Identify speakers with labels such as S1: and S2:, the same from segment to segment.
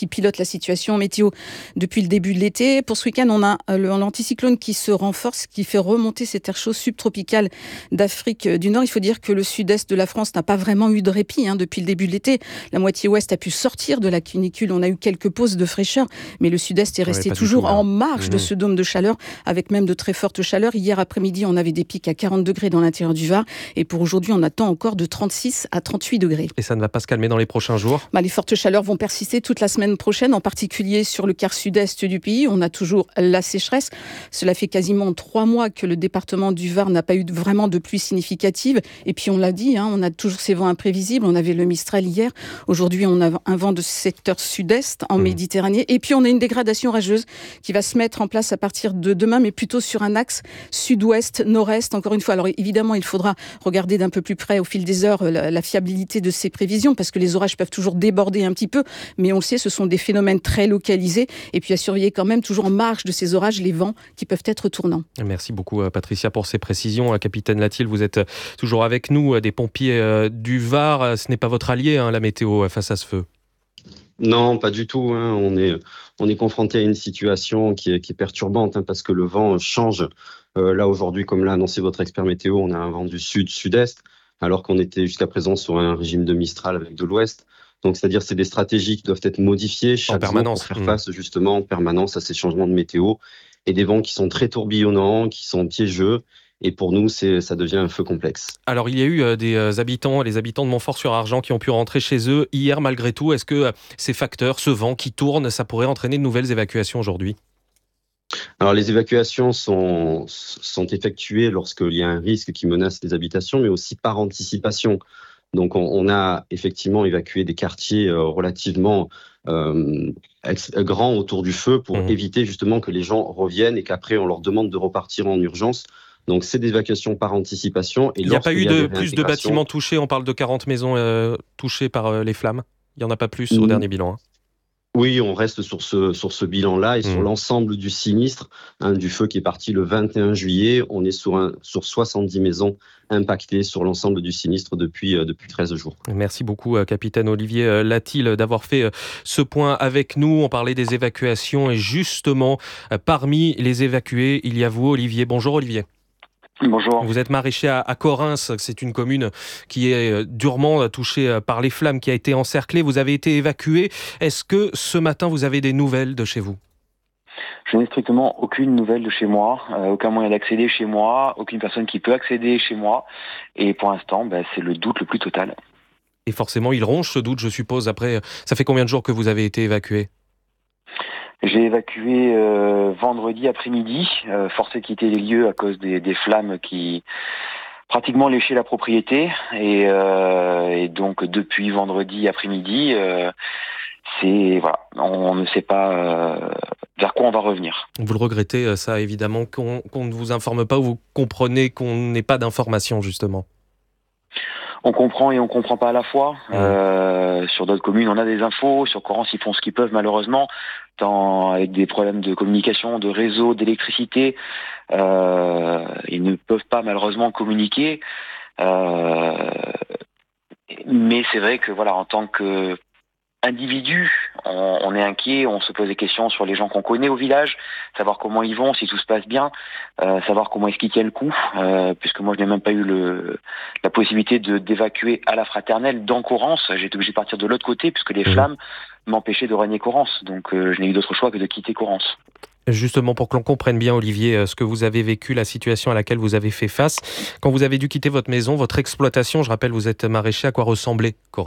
S1: qui pilote la situation météo depuis le début de l'été. Pour ce week-end, on a l'anticyclone qui se renforce, qui fait remonter cet air chaud subtropical d'Afrique du Nord. Il faut dire que le sud-est de la France n'a pas vraiment eu de répit depuis le début de l'été. La moitié ouest a pu sortir de la canicule. On a eu quelques pauses de fraîcheur, mais le sud-est est resté toujours en marge de ce dôme de chaleur, avec même de très fortes chaleurs. Hier après-midi, on avait des pics à 40 degrés dans l'intérieur du Var. Et pour aujourd'hui, on attend encore de 36 à 38 degrés.
S2: Et ça ne va pas se calmer dans les prochains jours ?
S1: Les fortes chaleurs vont persister toute la semaine prochaine, en particulier sur le quart sud-est du pays. On a toujours la sécheresse. Cela fait quasiment 3 mois que le département du Var n'a pas eu vraiment de pluie significative. Et puis on l'a dit, on a toujours ces vents imprévisibles. On avait le Mistral hier. Aujourd'hui, on a un vent de secteur sud-est en Méditerranée. Et puis on a une dégradation orageuse qui va se mettre en place à partir de demain, mais plutôt sur un axe sud-ouest, nord-est. Encore une fois, alors évidemment, il faudra regarder d'un peu plus près au fil des heures la fiabilité de ces prévisions, parce que les orages peuvent toujours déborder un petit peu, mais on le sait, ce sont des phénomènes très localisés, et puis à surveiller quand même toujours en marge de ces orages les vents qui peuvent être tournants.
S2: Merci beaucoup Patricia pour ces précisions. Capitaine Latil, vous êtes toujours avec nous, des pompiers du Var. Ce n'est pas votre allié, la météo, face à ce feu?
S3: Non, pas du tout. On est confronté à une situation qui est perturbante, parce que le vent change. Là aujourd'hui, comme l'a annoncé votre expert météo, on a un vent du sud-sud-est, alors qu'on était jusqu'à présent sur un régime de Mistral avec de l'ouest. Donc, c'est-à-dire c'est des stratégies qui doivent être modifiées chaque jour pour faire face justement en permanence à ces changements de météo et des vents qui sont très tourbillonnants, qui sont piégeux. Et pour nous, ça devient un feu complexe.
S2: Alors, il y a eu les habitants de Montfort-sur-Argent qui ont pu rentrer chez eux hier malgré tout. Est-ce que ces facteurs, ce vent qui tourne, ça pourrait entraîner de nouvelles évacuations aujourd'hui ?
S3: Alors, les évacuations sont effectuées lorsqu'il y a un risque qui menace les habitations, mais aussi par anticipation. Donc, on a effectivement évacué des quartiers relativement grands autour du feu pour éviter justement que les gens reviennent et qu'après, on leur demande de repartir en urgence. Donc, c'est des évacuations par anticipation. Et
S2: il n'y a pas eu plus de bâtiments touchés. On parle de 40 maisons touchées par les flammes. Il n'y en a pas plus au dernier bilan.
S3: Oui, on reste sur ce bilan-là et sur l'ensemble du sinistre, du feu qui est parti le 21 juillet. On est sur 70 maisons impactées sur l'ensemble du sinistre depuis 13 jours.
S2: Merci beaucoup, capitaine Olivier Latil, d'avoir fait ce point avec nous. On parlait des évacuations et justement, parmi les évacués, il y a vous, Olivier. Bonjour, Olivier.
S4: Bonjour.
S2: Vous êtes maraîcher à Correns, c'est une commune qui est durement touchée par les flammes, qui a été encerclée. Vous avez été évacué. Est-ce que ce matin, vous avez des nouvelles de chez vous ?
S4: Je n'ai strictement aucune nouvelle de chez moi, aucun moyen d'accéder chez moi, aucune personne qui peut accéder chez moi. Et pour l'instant, c'est le doute le plus total.
S2: Et forcément, il ronge ce doute, je suppose. Après, ça fait combien de jours que vous avez été évacué ?
S4: J'ai évacué vendredi après-midi, forcé de quitter les lieux à cause des flammes qui pratiquement léchaient la propriété. Et donc depuis vendredi après-midi, on ne sait pas vers quoi on va revenir.
S2: Vous le regrettez, ça, évidemment, qu'on ne vous informe pas, ou vous comprenez qu'on n'ait pas d'informations, justement ?
S4: On comprend et on comprend pas à la fois. Sur d'autres communes, on a des infos. Sur Correns, ils font ce qu'ils peuvent, malheureusement, avec des problèmes de communication, de réseau, d'électricité. Ils ne peuvent pas, malheureusement, communiquer. Mais c'est vrai que, en tant que individu, on est inquiet, on se pose des questions sur les gens qu'on connaît au village, savoir comment ils vont, si tout se passe bien, savoir comment est-ce qu'ils tiennent le coup, puisque moi je n'ai même pas eu la possibilité d'évacuer à la fraternelle dans Correns. J'ai été obligé de partir de l'autre côté puisque les flammes m'empêchaient de régner Correns, donc je n'ai eu d'autre choix que de quitter Correns.
S2: Justement, pour que l'on comprenne bien, Olivier, ce que vous avez vécu, la situation à laquelle vous avez fait face, quand vous avez dû quitter votre maison, votre exploitation, je rappelle, vous êtes maraîcher, à quoi ressemblait Correns ?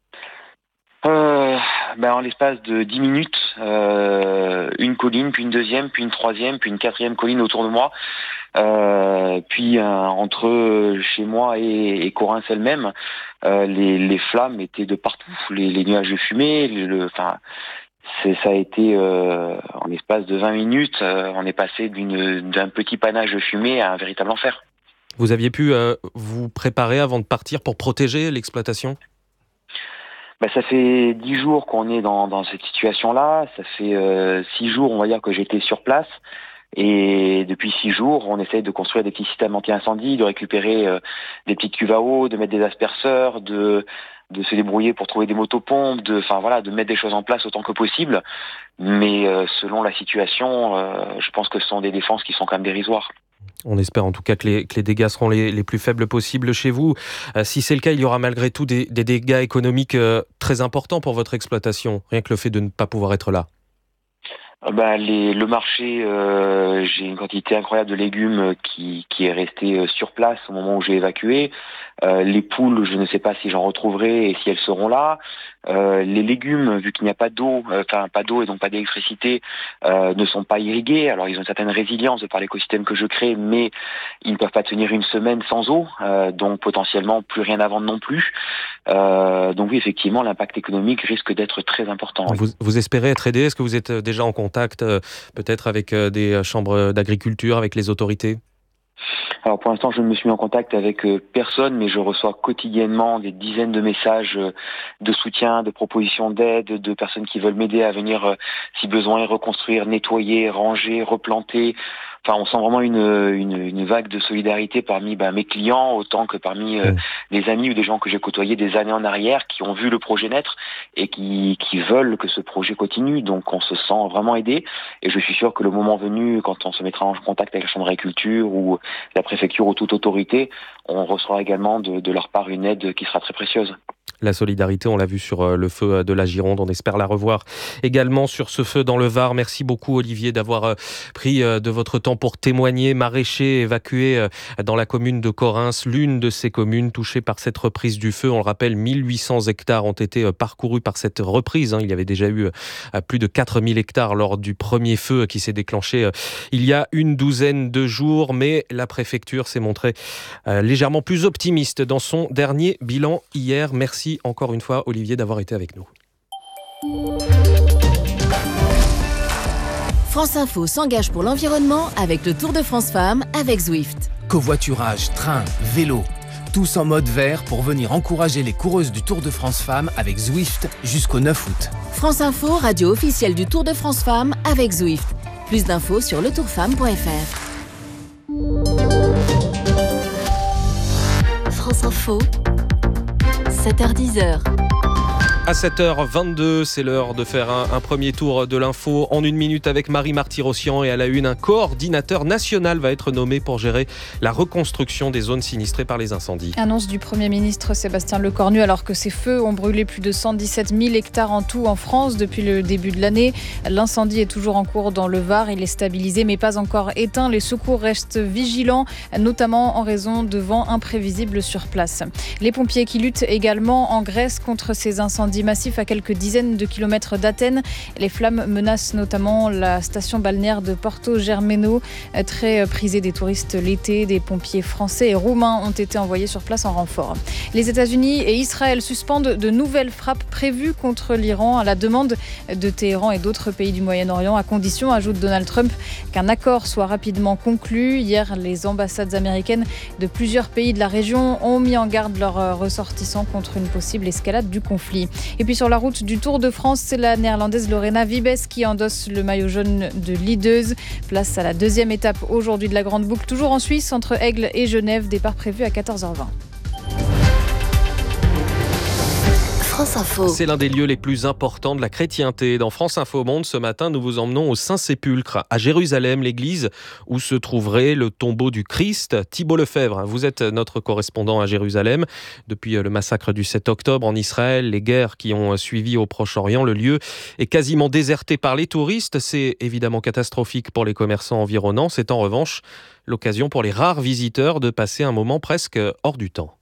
S4: En l'espace de 10 minutes, une colline, puis une deuxième, puis une troisième, puis une quatrième colline autour de moi. Puis entre chez moi et Correns elle-même, les flammes étaient de partout. Les nuages de fumée, ça a été en l'espace de 20 minutes, on est passé d'un petit panache de fumée à un véritable enfer.
S2: Vous aviez pu vous préparer avant de partir pour protéger l'exploitation ?
S4: Ça fait 10 jours qu'on est dans cette situation-là. Ça fait 6 jours, on va dire, que j'étais sur place. Et depuis 6 jours, on essaye de construire des petits systèmes anti-incendie, de récupérer des petites cuves à eau, de mettre des asperceurs, de de se débrouiller pour trouver des motopompes, de mettre des choses en place autant que possible. Mais selon la situation, je pense que ce sont des défenses qui sont quand même dérisoires.
S2: On espère en tout cas que les dégâts seront les plus faibles possibles chez vous. Si c'est le cas, il y aura malgré tout des dégâts économiques très importants pour votre exploitation, rien que le fait de ne pas pouvoir être là.
S4: Le marché, j'ai une quantité incroyable de légumes qui est restée sur place au moment où j'ai évacué. Les poules, je ne sais pas si j'en retrouverai et si elles seront là. Les légumes, vu qu'il n'y a pas d'eau, pas d'eau et donc pas d'électricité, ne sont pas irrigués. Alors ils ont une certaine résilience de par l'écosystème que je crée, mais ils ne peuvent pas tenir une semaine sans eau, donc potentiellement plus rien à vendre non plus. Donc oui, effectivement, l'impact économique risque d'être très important.
S2: Vous espérez être aidé? Est-ce que vous êtes déjà en contact peut-être avec des chambres d'agriculture, avec les autorités?
S4: Alors pour l'instant, je ne me suis mis en contact avec personne, mais je reçois quotidiennement des dizaines de messages de soutien, de propositions d'aide, de personnes qui veulent m'aider à venir, si besoin, reconstruire, nettoyer, ranger, replanter. Enfin, on sent vraiment une vague de solidarité parmi mes clients, autant que parmi des amis ou des gens que j'ai côtoyés des années en arrière, qui ont vu le projet naître et qui veulent que ce projet continue. Donc on se sent vraiment aidé. Et je suis sûr que le moment venu, quand on se mettra en contact avec la Chambre d'agriculture ou la préfecture ou toute autorité, on reçoit également de leur part une aide qui sera très précieuse.
S2: La solidarité, on l'a vu sur le feu de la Gironde, on espère la revoir également sur ce feu dans le Var. Merci beaucoup Olivier d'avoir pris de votre temps pour témoigner. Maraîchers évacués dans la commune de Correns, l'une de ces communes touchées par cette reprise du feu. On le rappelle, 1800 hectares ont été parcourus par cette reprise. Il y avait déjà eu plus de 4000 hectares lors du premier feu qui s'est déclenché il y a une douzaine de jours. Mais la préfecture s'est montrée légèrement plus optimiste dans son dernier bilan hier. Merci encore une fois, Olivier, d'avoir été avec nous.
S5: France Info s'engage pour l'environnement avec le Tour de France Femmes avec Zwift.
S6: Covoiturage, train, vélo, tous en mode vert pour venir encourager les coureuses du Tour de France Femmes avec Zwift jusqu'au 9 août.
S5: France Info, radio officielle du Tour de France Femmes avec Zwift. Plus d'infos sur letourfemme.fr. France Info, 7h-10h.
S2: À 7h22, c'est l'heure de faire un premier tour de l'info en une minute avec Marie Marty-Rossian. Et à la une, un coordinateur national va être nommé pour gérer la reconstruction des zones sinistrées par les incendies.
S7: Annonce du Premier ministre Sébastien Lecornu, alors que ces feux ont brûlé plus de 117 000 hectares en tout en France depuis le début de l'année. L'incendie est toujours en cours dans le Var. Il est stabilisé mais pas encore éteint. Les secours restent vigilants, notamment en raison de vents imprévisibles sur place. Les pompiers qui luttent également en Grèce contre ces incendies massif à quelques dizaines de kilomètres d'Athènes. Les flammes menacent notamment la station balnéaire de Porto Germano, très prisée des touristes l'été. Des pompiers français et roumains ont été envoyés sur place en renfort. Les États-Unis et Israël suspendent de nouvelles frappes prévues contre l'Iran à la demande de Téhéran et d'autres pays du Moyen-Orient, à condition, ajoute Donald Trump, qu'un accord soit rapidement conclu. Hier, les ambassades américaines de plusieurs pays de la région ont mis en garde leurs ressortissants contre une possible escalade du conflit. Et puis sur la route du Tour de France, c'est la néerlandaise Lorena Wiebes qui endosse le maillot jaune de leadeuse. Place à la deuxième étape aujourd'hui de la Grande Boucle, toujours en Suisse, entre Aigle et Genève. Départ prévu à 14h20.
S5: France Info.
S2: C'est l'un des lieux les plus importants de la chrétienté. Dans France Info Monde, ce matin, nous vous emmenons au Saint-Sépulcre, à Jérusalem, l'église où se trouverait le tombeau du Christ. Thibault Lefebvre, vous êtes notre correspondant à Jérusalem. Depuis le massacre du 7 octobre en Israël, les guerres qui ont suivi au Proche-Orient, le lieu est quasiment déserté par les touristes. C'est évidemment catastrophique pour les commerçants environnants. C'est en revanche l'occasion pour les rares visiteurs de passer un moment presque hors du temps.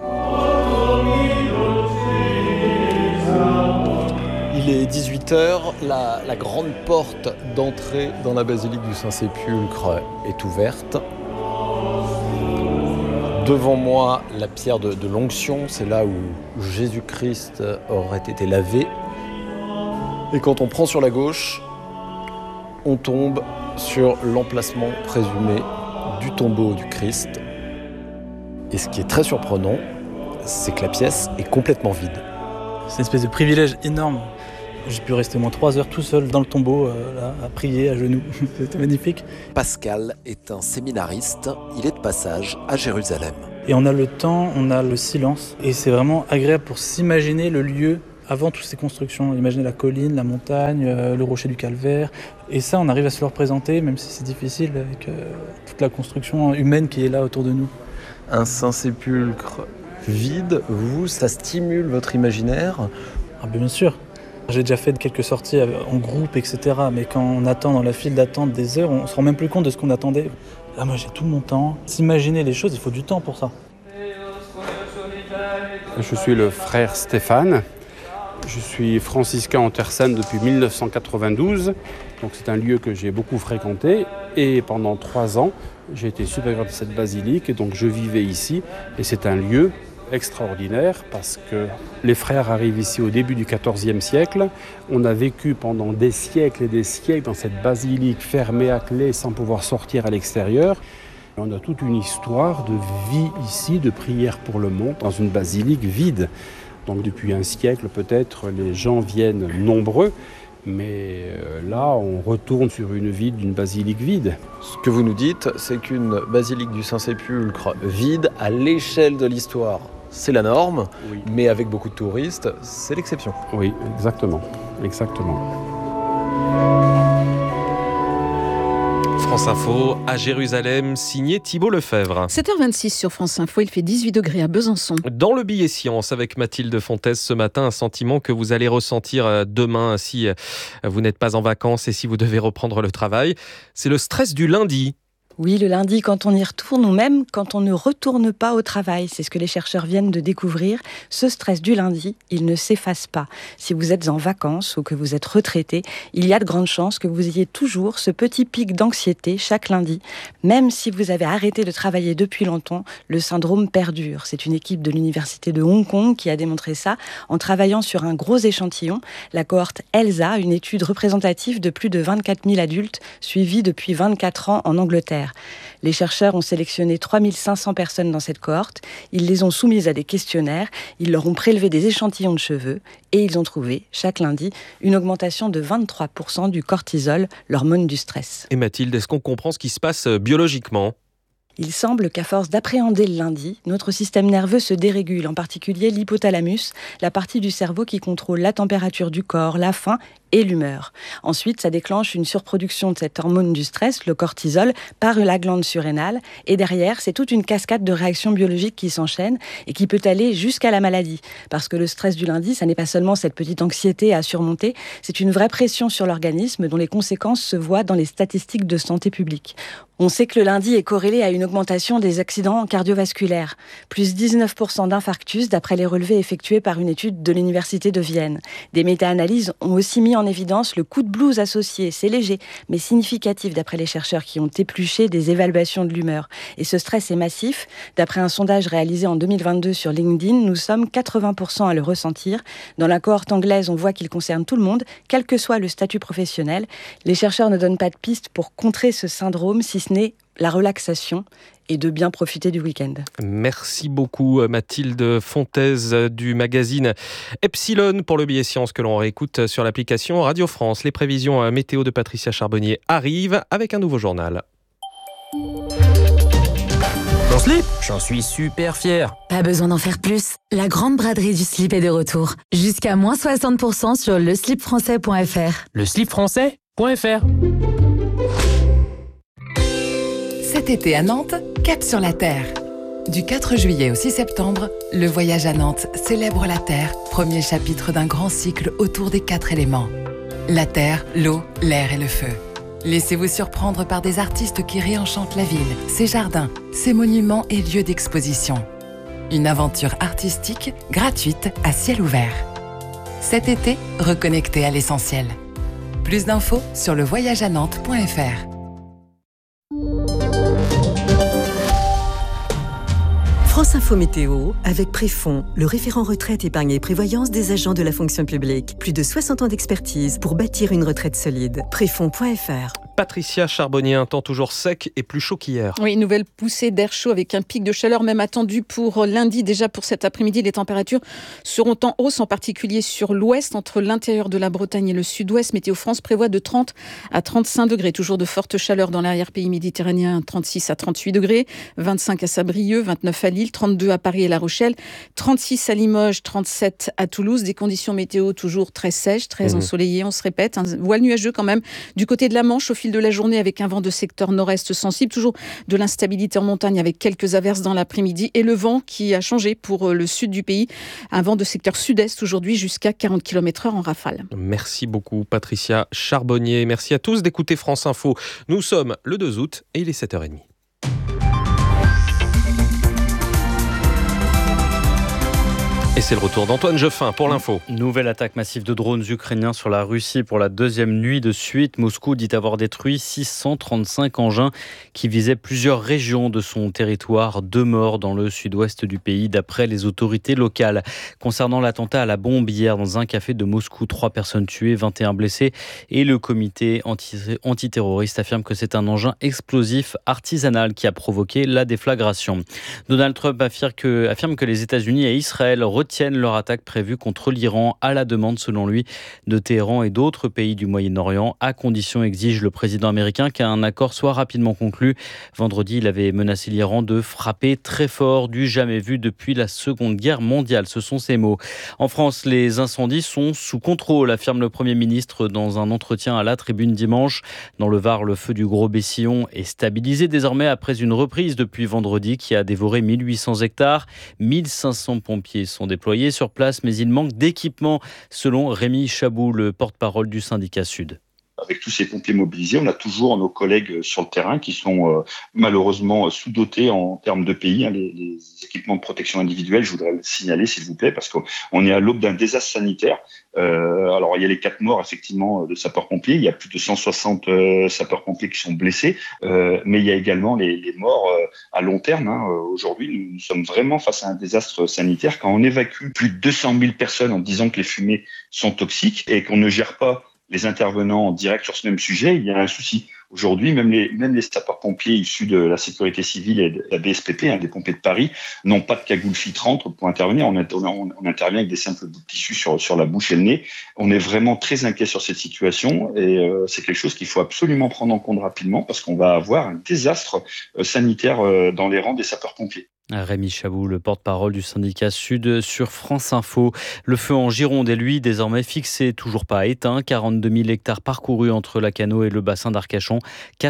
S8: Il est 18h, la grande porte d'entrée dans la basilique du Saint-Sépulcre est ouverte. Devant moi, la pierre de l'onction, c'est là où Jésus-Christ aurait été lavé. Et quand on prend sur la gauche, on tombe sur l'emplacement présumé du tombeau du Christ. Et ce qui est très surprenant, c'est que la pièce est complètement vide.
S9: C'est une espèce de privilège énorme. J'ai pu rester au moins 3 heures tout seul dans le tombeau, là, à prier à genoux. C'était magnifique.
S10: Pascal est un séminariste. Il est de passage à Jérusalem.
S9: Et on a le temps, on a le silence. Et c'est vraiment agréable pour s'imaginer le lieu avant toutes ces constructions. Imaginez la colline, la montagne, le rocher du calvaire. Et ça, on arrive à se le représenter, même si c'est difficile avec toute la construction humaine qui est là autour de nous.
S8: Un Saint-Sépulcre vide, ça stimule votre imaginaire?
S9: Ah bien sûr. J'ai déjà fait quelques sorties en groupe, etc. Mais quand on attend dans la file d'attente des heures, on ne se rend même plus compte de ce qu'on attendait. Là, moi, j'ai tout mon temps. S'imaginer les choses, il faut du temps pour ça.
S10: Je suis le frère Stéphane. Je suis franciscain en Terre Sainte depuis 1992. Donc c'est un lieu que j'ai beaucoup fréquenté. Et pendant 3 ans, j'ai été supérieur de cette basilique. Et donc je vivais ici. Et c'est un lieu extraordinaire parce que les frères arrivent ici au début du XIVe siècle. On a vécu pendant des siècles et des siècles dans cette basilique fermée à clé sans pouvoir sortir à l'extérieur. On a toute une histoire de vie ici, de prière pour le monde, dans une basilique vide. Donc depuis un siècle peut-être, les gens viennent nombreux, mais là on retourne sur une vie d'une basilique vide.
S8: Ce que vous nous dites, c'est qu'une basilique du Saint-Sépulcre vide à l'échelle de l'histoire, c'est la norme, oui. Mais avec beaucoup de touristes, c'est l'exception.
S10: Oui, exactement.
S2: France Info à Jérusalem, signé Thibault Lefebvre.
S1: 7h26 sur France Info, il fait 18 degrés à Besançon.
S2: Dans le billet science avec Mathilde Fontaise ce matin, un sentiment que vous allez ressentir demain si vous n'êtes pas en vacances et si vous devez reprendre le travail, c'est le stress du lundi.
S11: Oui, le lundi, quand on y retourne ou même quand on ne retourne pas au travail. C'est ce que les chercheurs viennent de découvrir. Ce stress du lundi, il ne s'efface pas. Si vous êtes en vacances ou que vous êtes retraité, il y a de grandes chances que vous ayez toujours ce petit pic d'anxiété chaque lundi. Même si vous avez arrêté de travailler depuis longtemps, le syndrome perdure. C'est une équipe de l'université de Hong Kong qui a démontré ça en travaillant sur un gros échantillon. La cohorte ELSA, une étude représentative de plus de 24 000 adultes suivis depuis 24 ans en Angleterre. Les chercheurs ont sélectionné 3500 personnes dans cette cohorte. Ils les ont soumises à des questionnaires. Ils leur ont prélevé des échantillons de cheveux. Et ils ont trouvé, chaque lundi, une augmentation de 23% du cortisol, l'hormone du stress.
S2: Et Mathilde, est-ce qu'on comprend ce qui se passe biologiquement ?
S11: Il semble qu'à force d'appréhender le lundi, notre système nerveux se dérégule, en particulier l'hypothalamus, la partie du cerveau qui contrôle la température du corps, la faim et l'humeur. Ensuite, ça déclenche une surproduction de cette hormone du stress, le cortisol, par la glande surrénale. Et derrière, c'est toute une cascade de réactions biologiques qui s'enchaînent et qui peut aller jusqu'à la maladie. Parce que le stress du lundi, ça n'est pas seulement cette petite anxiété à surmonter, c'est une vraie pression sur l'organisme dont les conséquences se voient dans les statistiques de santé publique. On sait que le lundi est corrélé à une augmentation des accidents cardiovasculaires, plus 19% d'infarctus d'après les relevés effectués par une étude de l'Université de Vienne. Des méta-analyses ont aussi mis en évidence le coup de blues associé. C'est léger, mais significatif d'après les chercheurs qui ont épluché des évaluations de l'humeur. Et ce stress est massif. D'après un sondage réalisé en 2022 sur LinkedIn, nous sommes 80% à le ressentir. Dans la cohorte anglaise, on voit qu'il concerne tout le monde, quel que soit le statut professionnel. Les chercheurs ne donnent pas de pistes pour contrer ce syndrome, si ce n'est la relaxation et de bien profiter du week-end.
S2: Merci beaucoup Mathilde Fontaise du magazine Epsilon pour le billet science que l'on réécoute sur l'application Radio France. Les prévisions météo de Patricia Charbonnier arrivent avec un nouveau journal.
S12: Ton slip ? J'en suis super fier.
S5: Pas besoin d'en faire plus. La grande braderie du slip est de retour. Jusqu'à moins 60% sur leslipfrançais.fr.
S12: Leslipfrançais.fr.
S13: Cet été à Nantes, cap sur la Terre. Du 4 juillet au 6 septembre, le voyage à Nantes célèbre la Terre, premier chapitre d'un grand cycle autour des 4 éléments. La terre, l'eau, l'air et le feu. Laissez-vous surprendre par des artistes qui réenchantent la ville, ses jardins, ses monuments et lieux d'exposition. Une aventure artistique gratuite à ciel ouvert. Cet été, reconnectez à l'essentiel. Plus d'infos sur levoyageanantes.fr.
S14: France Info Météo avec Préfond, le référent retraite, épargne et prévoyance des agents de la fonction publique. Plus de 60 ans d'expertise pour bâtir une retraite solide. Préfond.fr.
S2: Patricia Charbonnier, un temps toujours sec et plus chaud qu'hier.
S1: Oui, une nouvelle poussée d'air chaud avec un pic de chaleur même attendu pour lundi. Déjà pour cet après-midi, les températures seront en hausse, en particulier sur l'ouest, entre l'intérieur de la Bretagne et le sud-ouest. Météo France prévoit de 30 à 35 degrés. Toujours de fortes chaleurs dans l'arrière-pays méditerranéen, 36 à 38 degrés, 25 à Sabrieuc, 29 à Lille, 32 à Paris et La Rochelle, 36 à Limoges, 37 à Toulouse. Des conditions météo toujours très sèches, très ensoleillées, on se répète. Un voile nuageux quand même du côté de la Manche au fil de la journée avec un vent de secteur nord-est sensible. Toujours de l'instabilité en montagne avec quelques averses dans l'après-midi et le vent qui a changé pour le sud du pays. Un vent de secteur sud-est aujourd'hui jusqu'à 40 km/h en rafale.
S2: Merci beaucoup Patricia Charbonnier. Merci à tous d'écouter France Info. Nous sommes le 2 août et il est 7h30. Et c'est le retour d'Antoine Jeffin pour l'info.
S15: Nouvelle attaque massive de drones ukrainiens sur la Russie pour la deuxième nuit de suite. Moscou dit avoir détruit 635 engins qui visaient plusieurs régions de son territoire. 2 morts dans le sud-ouest du pays d'après les autorités locales. Concernant l'attentat à la bombe hier dans un café de Moscou, 3 personnes tuées, 21 blessés. Et le comité antiterroriste affirme que c'est un engin explosif artisanal qui a provoqué la déflagration. Donald Trump affirme que les États-Unis et Israël retiennent leur attaque prévue contre l'Iran à la demande, selon lui, de Téhéran et d'autres pays du Moyen-Orient, à condition, exige le président américain, qu'un accord soit rapidement conclu. Vendredi, il avait menacé l'Iran de frapper très fort, du jamais vu depuis la Seconde Guerre mondiale. Ce sont ses mots. En France, les incendies sont sous contrôle, affirme le Premier ministre dans un entretien à la Tribune dimanche. Dans le Var, le feu du Gros Bessillon est stabilisé désormais après une reprise depuis vendredi qui a dévoré 1800 hectares. 1500 pompiers sont déployés sur place, mais il manque d'équipement, selon Rémi Chabou, le porte-parole du syndicat Sud.
S16: Avec tous ces pompiers mobilisés, on a toujours nos collègues sur le terrain qui sont malheureusement sous-dotés en termes de pays. Les équipements de protection individuelle, je voudrais le signaler s'il vous plaît, parce qu'on est à l'aube d'un désastre sanitaire. Alors il y a les 4 morts effectivement de sapeurs-pompiers, il y a plus de 160 sapeurs-pompiers qui sont blessés, mais il y a également les morts à long terme. Aujourd'hui, nous sommes vraiment face à un désastre sanitaire quand on évacue plus de 200 000 personnes en disant que les fumées sont toxiques et qu'on ne gère pas les intervenants en direct sur ce même sujet, il y a un souci. Aujourd'hui, même les sapeurs-pompiers issus de la sécurité civile et de la BSPP, des pompiers de Paris, n'ont pas de cagoule filtrante pour intervenir. On intervient avec des simples bouts de tissu sur la bouche et le nez. On est vraiment très inquiet sur cette situation et c'est quelque chose qu'il faut absolument prendre en compte rapidement parce qu'on va avoir un désastre sanitaire dans les rangs des sapeurs-pompiers.
S15: Rémi Chabou, le porte-parole du syndicat Sud sur France Info. Le feu en Gironde est lui désormais fixé, toujours pas éteint. 42 000 hectares parcourus entre Lacanau et le bassin d'Arcachon.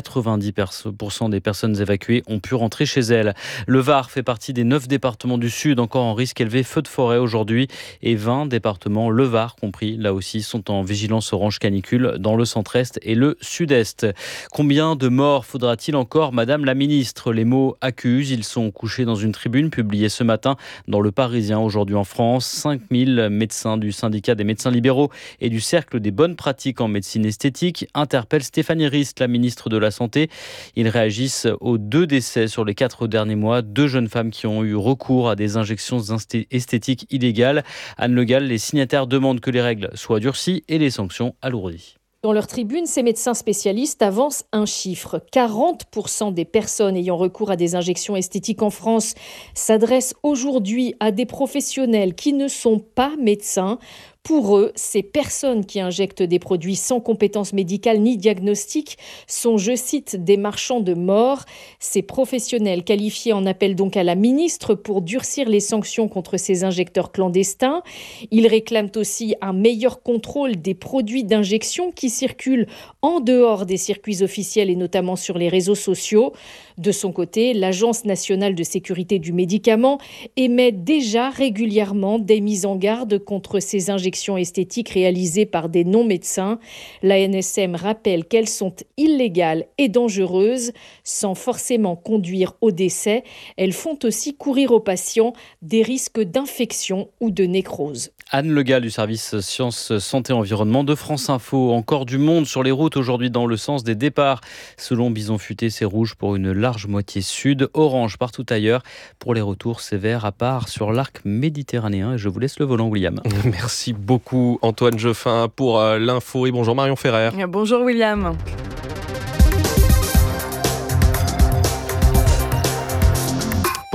S15: 90% des personnes évacuées ont pu rentrer chez elles. Le Var fait partie des 9 départements du Sud encore en risque élevé feu de forêt aujourd'hui et 20 départements, le Var compris, là aussi sont en vigilance orange canicule dans le centre-est et le sud-est. Combien de morts faudra-t-il encore, Madame la Ministre? Les mots accusent, ils sont couchés dans une tribune publiée ce matin dans Le Parisien aujourd'hui en France. 5000 médecins du syndicat des médecins libéraux et du cercle des bonnes pratiques en médecine esthétique interpellent Stéphanie Rist, la ministre de la Santé. Ils réagissent aux 2 décès sur les 4 derniers mois, 2 jeunes femmes qui ont eu recours à des injections esthétiques illégales. Anne Le Gall, les signataires demandent que les règles soient durcies et les sanctions alourdies.
S17: Dans leur tribune, ces médecins spécialistes avancent un chiffre. 40% des personnes ayant recours à des injections esthétiques en France s'adressent aujourd'hui à des professionnels qui ne sont pas médecins. Pour eux, ces personnes qui injectent des produits sans compétences médicales ni diagnostiques sont, je cite, des marchands de mort. Ces professionnels qualifiés en appellent donc à la ministre pour durcir les sanctions contre ces injecteurs clandestins. Ils réclament aussi un meilleur contrôle des produits d'injection qui circulent en dehors des circuits officiels et notamment sur les réseaux sociaux. De son côté, l'Agence nationale de sécurité du médicament émet déjà régulièrement des mises en garde contre ces injections esthétiques réalisées par des non-médecins. L'ANSM rappelle qu'elles sont illégales et dangereuses sans forcément conduire au décès. Elles font aussi courir aux patients des risques d'infection ou de nécrose.
S15: Anne Le Gall du service Sciences, Santé, Environnement de France Info. Encore du monde sur les routes aujourd'hui dans le sens des départs. Selon Bison Futé, c'est rouge pour une large moitié sud, orange partout ailleurs. Pour les retours, c'est vert à part sur l'arc méditerranéen. Et je vous laisse le volant, William.
S2: Merci beaucoup Antoine Jeffin pour l'info et bonjour Marion Ferrer.
S18: Bonjour William.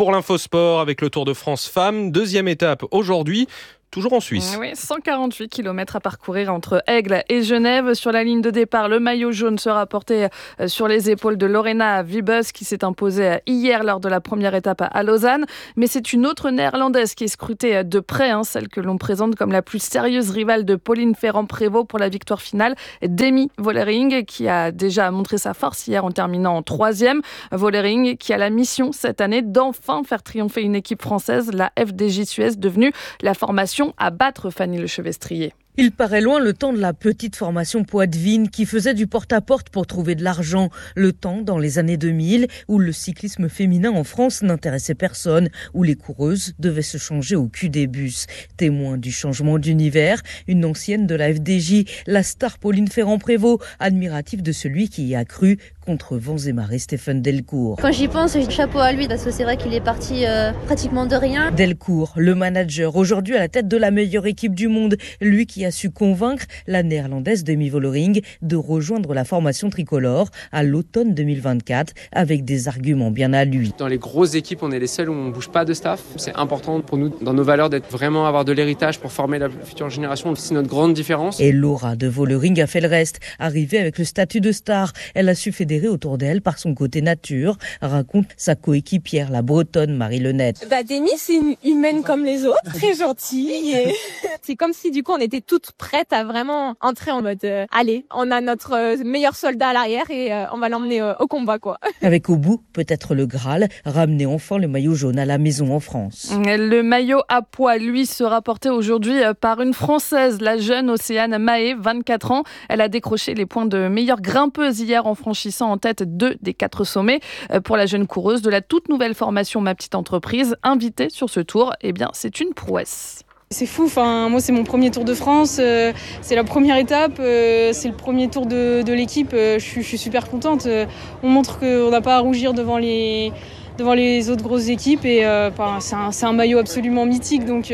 S2: pour l'Infosport avec le Tour de France Femmes. Deuxième étape aujourd'hui. Toujours en Suisse.
S18: Oui, 148 km à parcourir entre Aigle et Genève. Sur la ligne de départ, le maillot jaune sera porté sur les épaules de Lorena Wiebes qui s'est imposée hier lors de la première étape à Lausanne. Mais c'est une autre néerlandaise qui est scrutée de près, celle que l'on présente comme la plus sérieuse rivale de Pauline Ferrand-Prévot pour la victoire finale. Demi Vollering qui a déjà montré sa force hier en terminant en 3e. Vollering qui a la mission cette année d'enfin faire triompher une équipe française, la FDJ Suez, devenue la formation à battre, Fanny Lechevestrier.
S19: Il paraît loin le temps de la petite formation Poitevine qui faisait du porte-à-porte pour trouver de l'argent. Le temps dans les années 2000 où le cyclisme féminin en France n'intéressait personne, où les coureuses devaient se changer au cul des bus. Témoin du changement d'univers, une ancienne de la FDJ, la star Pauline Ferrand-Prévot, admirative de celui qui y a cru, contre vents et marées Stéphane Delcourt.
S20: Quand j'y pense, chapeau à lui parce que c'est vrai qu'il est parti pratiquement de rien.
S19: Delcourt, le manager, aujourd'hui à la tête de la meilleure équipe du monde, lui qui a su convaincre la néerlandaise Demi Vollering de rejoindre la formation tricolore à l'automne 2024 avec des arguments bien à lui.
S21: Dans les grosses équipes, on est les seuls où on ne bouge pas de staff. C'est important pour nous, dans nos valeurs, d'être vraiment avoir de l'héritage pour former la future génération. C'est notre grande différence.
S19: Et Laura de Vollering a fait le reste. Arrivée avec le statut de star, elle a su fédérer autour d'elle par son côté nature, raconte sa coéquipière, la bretonne Marie Lenette.
S22: Demi, c'est une humaine comme les autres, très gentille. Et c'est comme si du coup on était toutes prêtes à vraiment entrer en mode allez, on a notre meilleur soldat à l'arrière et on va l'emmener au combat quoi.
S19: Avec au bout peut-être le Graal, ramener enfin le maillot jaune à la maison en France.
S18: Le maillot à poids, lui, sera porté aujourd'hui par une Française, la jeune Océane Mahé, 24 ans. Elle a décroché les points de meilleure grimpeuse hier en franchissant en tête 2 des 4 sommets. Pour la jeune coureuse de la toute nouvelle formation Ma Petite Entreprise, invitée sur ce tour, c'est une prouesse.
S23: C'est fou, moi c'est mon premier Tour de France, c'est la première étape, c'est le premier tour de l'équipe, je suis super contente. On montre qu'on n'a pas à rougir devant les autres grosses équipes et c'est un maillot absolument mythique, donc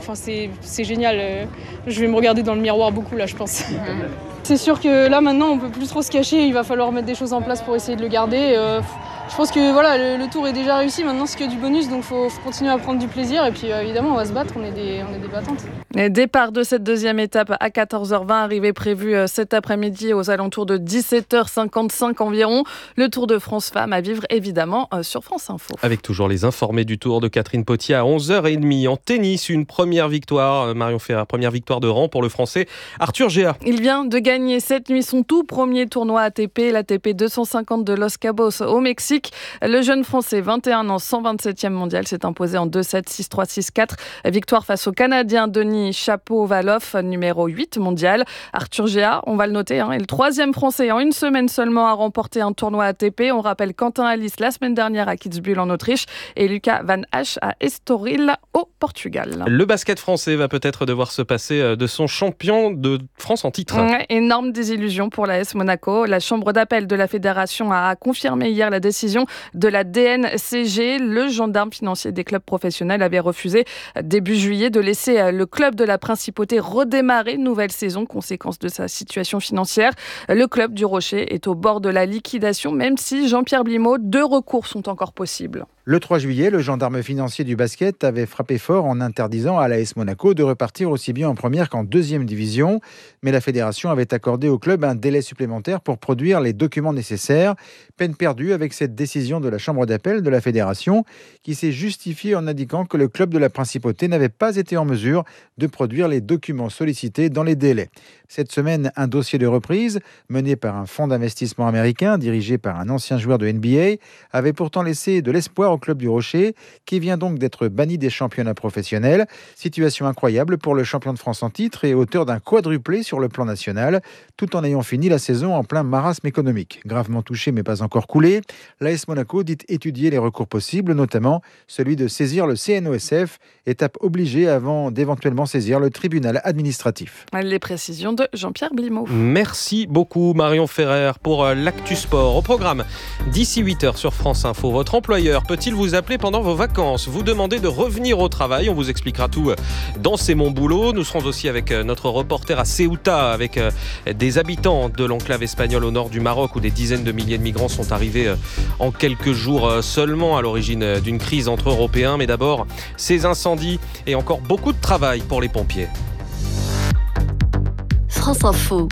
S23: c'est génial. Je vais me regarder dans le miroir beaucoup là, je pense. C'est sûr que là maintenant on peut plus trop se cacher, il va falloir mettre des choses en place pour essayer de le garder. Je pense que voilà, le tour est déjà réussi, maintenant c'est que du bonus, donc faut continuer à prendre du plaisir et puis évidemment on va se battre, on est des battantes.
S18: Le départ de cette deuxième étape à 14h20, arrivée prévue cet après-midi aux alentours de 17h55 environ. Le Tour de France Femmes à vivre évidemment sur France Info.
S2: Avec toujours les informés du Tour de Catherine Potier à 11h30. En tennis, une première victoire, Marion Ferrer, première victoire de rang pour le Français Arthur Géa.
S18: Il vient de gagner cette nuit son tout premier tournoi ATP, l'ATP 250 de Los Cabos au Mexique. Le jeune Français, 21 ans, 127e mondial, s'est imposé en 2-7, 6-3, 6-4. Victoire face au Canadien Denis Shapovalov, numéro 8 mondial. Arthur Géa, on va le noter, est le 3e Français en une semaine seulement à remporter un tournoi ATP. On rappelle Quentin Alice la semaine dernière à Kitzbühel en Autriche et Lucas Van Hache à Estoril au Portugal.
S2: Le basket français va peut-être devoir se passer de son champion de France en titre.
S18: Énorme désillusion pour l'AS Monaco. La chambre d'appel de la fédération a confirmé hier la décision de la DNCG. Le gendarme financier des clubs professionnels avait refusé début juillet de laisser le club de la Principauté redémarrer une nouvelle saison, conséquence de sa situation financière. Le club du Rocher est au bord de la liquidation, même si Jean-Pierre Blimaud, 2 recours sont encore possibles.
S24: Le 3 juillet, le gendarme financier du basket avait frappé fort en interdisant à l'AS Monaco de repartir aussi bien en première qu'en deuxième division. Mais la fédération avait accordé au club un délai supplémentaire pour produire les documents nécessaires. Peine perdue avec cette décision de la chambre d'appel de la fédération qui s'est justifiée en indiquant que le club de la Principauté n'avait pas été en mesure de produire les documents sollicités dans les délais. Cette semaine, un dossier de reprise mené par un fonds d'investissement américain dirigé par un ancien joueur de NBA avait pourtant laissé de l'espoir au club du Rocher qui vient donc d'être banni des championnats professionnels. Situation incroyable pour le champion de France en titre et auteur d'un quadruplé sur le plan national tout en ayant fini la saison en plein marasme économique. Gravement touché mais pas encore coulé, l'AS Monaco dit étudier les recours possibles, notamment celui de saisir le CNOSF, étape obligée avant d'éventuellement saisir le tribunal administratif.
S18: Les précisions de Jean-Pierre Blimaud.
S2: Merci beaucoup Marion Ferrer pour l'Actu Sport. Au programme, d'ici 8h sur France Info, votre employeur peut-il vont-ils vous appeler pendant vos vacances, vous demander de revenir au travail? On vous expliquera tout dans C'est mon boulot. Nous serons aussi avec notre reporter à Ceuta, avec des habitants de l'enclave espagnole au nord du Maroc, où des dizaines de milliers de migrants sont arrivés en quelques jours seulement, à l'origine d'une crise entre Européens. Mais d'abord, ces incendies et encore beaucoup de travail pour les pompiers.
S3: France Info,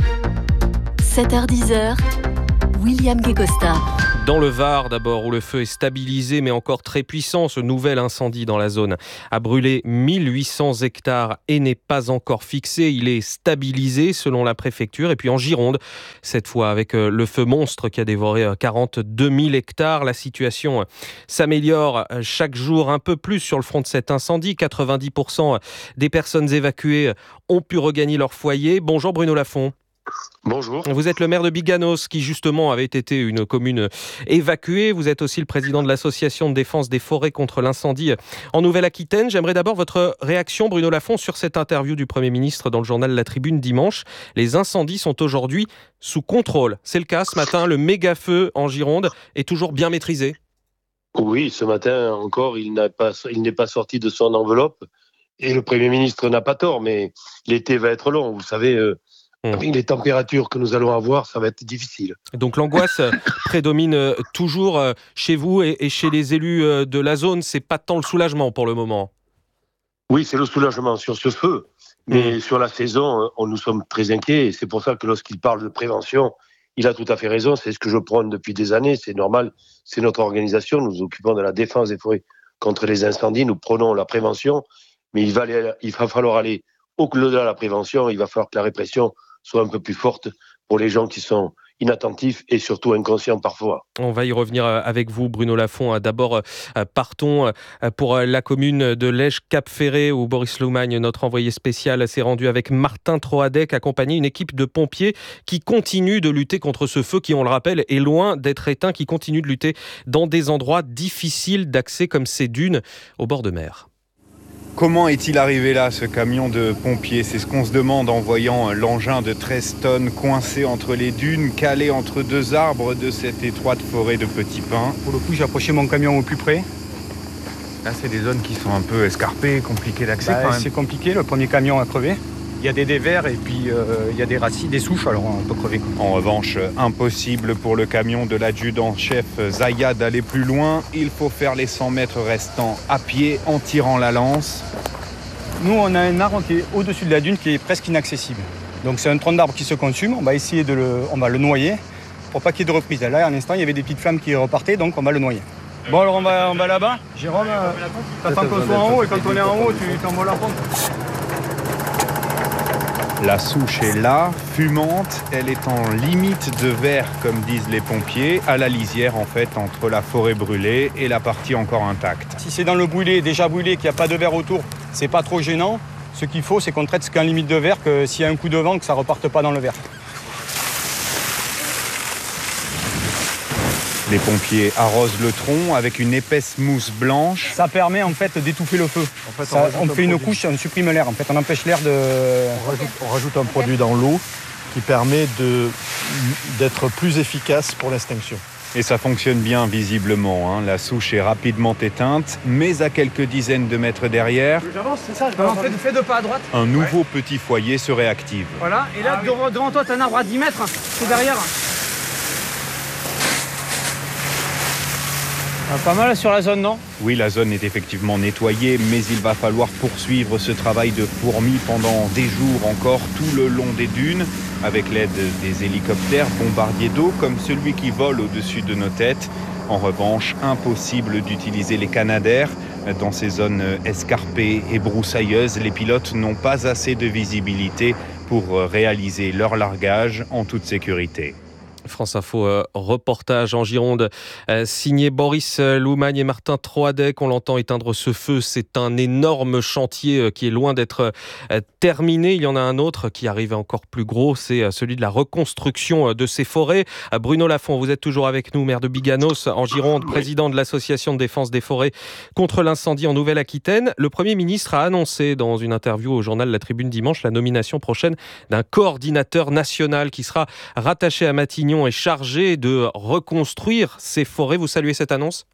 S3: 7h-10h, William Guécosta.
S2: Dans le Var d'abord, où le feu est stabilisé mais encore très puissant, ce nouvel incendie dans la zone a brûlé 1800 hectares et n'est pas encore fixé. Il est stabilisé selon la préfecture. Et puis en Gironde, cette fois avec le feu monstre qui a dévoré 42 000 hectares. La situation s'améliore chaque jour un peu plus sur le front de cet incendie. 90% des personnes évacuées ont pu regagner leur foyer. Bonjour Bruno Lafont.
S4: Bonjour.
S2: Vous êtes le maire de Biganos, qui justement avait été une commune évacuée. Vous êtes aussi le président de l'association de défense des forêts contre l'incendie en Nouvelle-Aquitaine. J'aimerais d'abord votre réaction, Bruno Lafont, sur cette interview du Premier ministre dans le journal La Tribune dimanche. Les incendies sont aujourd'hui sous contrôle. C'est le cas ce matin, le méga-feu en Gironde est toujours bien maîtrisé.
S4: Oui, ce matin encore, il n'est pas sorti de son enveloppe. Et le Premier ministre n'a pas tort, mais l'été va être long. Vous savez... Avec les températures que nous allons avoir, ça va être difficile.
S2: Donc l'angoisse prédomine toujours chez vous et chez les élus de la zone. C'est pas tant le soulagement pour le moment.
S4: Oui, c'est le soulagement sur ce feu. Mais sur la saison, nous sommes très inquiets. Et c'est pour ça que lorsqu'il parle de prévention, il a tout à fait raison. C'est ce que je prône depuis des années. C'est normal. C'est notre organisation. Nous nous occupons de la défense des forêts contre les incendies. Nous prônons la prévention. Mais il va falloir aller au-delà de la prévention. Il va falloir que la répression soit un peu plus forte pour les gens qui sont inattentifs et surtout inconscients parfois.
S2: On va y revenir avec vous, Bruno Lafont. D'abord, partons pour la commune de Lège-Cap-Ferré, où Boris Loumagne, notre envoyé spécial, s'est rendu avec Martin Troadec, accompagné d'une équipe de pompiers qui continue de lutter contre ce feu qui, on le rappelle, est loin d'être éteint, qui continue de lutter dans des endroits difficiles d'accès comme ces dunes au bord de mer.
S6: Comment est-il arrivé là, ce camion de pompiers? C'est ce qu'on se demande en voyant l'engin de 13 tonnes coincé entre les dunes, calé entre deux arbres de cette étroite forêt de petits pins.
S7: Pour le coup, j'ai approché mon camion au plus près.
S6: Là, c'est des zones qui sont un peu escarpées, compliquées d'accès quand même.
S7: C'est compliqué, le premier camion a crevé. Il y a des dévers et puis il y a des racines, des souches, alors on peut crever.
S6: En revanche, impossible pour le camion de l'adjudant-chef Zaya d'aller plus loin. Il faut faire les 100 mètres restants à pied en tirant la lance.
S7: Nous, on a un arbre qui est au-dessus de la dune qui est presque inaccessible. Donc c'est un tronc d'arbre qui se consume. On va essayer on va le noyer pour pas qu'il y ait de reprise. Là, à l'instant, il y avait des petites flammes qui repartaient, donc on va le noyer. Bon, alors on va là-bas. Jérôme, t'attends qu'on soit en haut et quand on est en haut, tu t'envoies la pompe.
S6: La souche est là, fumante, elle est en limite de verre, comme disent les pompiers, à la lisière en fait, entre la forêt brûlée et la partie encore intacte.
S7: Si c'est dans le brûlé, déjà brûlé, qu'il n'y a pas de verre autour, c'est pas trop gênant. Ce qu'il faut, c'est qu'on traite ce qu'en limite de verre, que s'il y a un coup de vent, que ça ne reparte pas dans le verre.
S6: Les pompiers arrosent le tronc avec une épaisse mousse blanche.
S7: Ça permet en fait d'étouffer le feu. En fait, on fait une couche, on supprime l'air. En fait, on empêche l'air de...
S25: On rajoute un produit dans l'eau qui permet d'être plus efficace pour l'extinction.
S6: Et ça fonctionne bien visiblement. La souche est rapidement éteinte, mais à quelques dizaines de mètres derrière,
S7: j'avance, c'est ça, fais deux pas à droite.
S6: Un nouveau petit foyer se réactive.
S7: Voilà, et là devant toi, tu as un arbre à 10 mètres, c'est derrière. Pas mal sur la zone, non?
S6: Oui, la zone est effectivement nettoyée, mais il va falloir poursuivre ce travail de fourmi pendant des jours encore tout le long des dunes, avec l'aide des hélicoptères bombardiers d'eau comme celui qui vole au-dessus de nos têtes. En revanche, impossible d'utiliser les canadaires. Dans ces zones escarpées et broussailleuses, les pilotes n'ont pas assez de visibilité pour réaliser leur largage en toute sécurité.
S2: France Info, reportage en Gironde, signé Boris Loumagne et Martin Troadec. On l'entend éteindre ce feu. C'est un énorme chantier qui est loin d'être terminé. Il y en a un autre qui arrive encore plus gros, c'est celui de la reconstruction de ces forêts. Bruno Lafont, vous êtes toujours avec nous, maire de Biganos en Gironde, président de l'association de défense des forêts contre l'incendie en Nouvelle-Aquitaine. Le Premier ministre a annoncé dans une interview au journal La Tribune dimanche la nomination prochaine d'un coordinateur national qui sera rattaché à Matignon est chargé de reconstruire ces forêts. Vous saluez cette annonce ?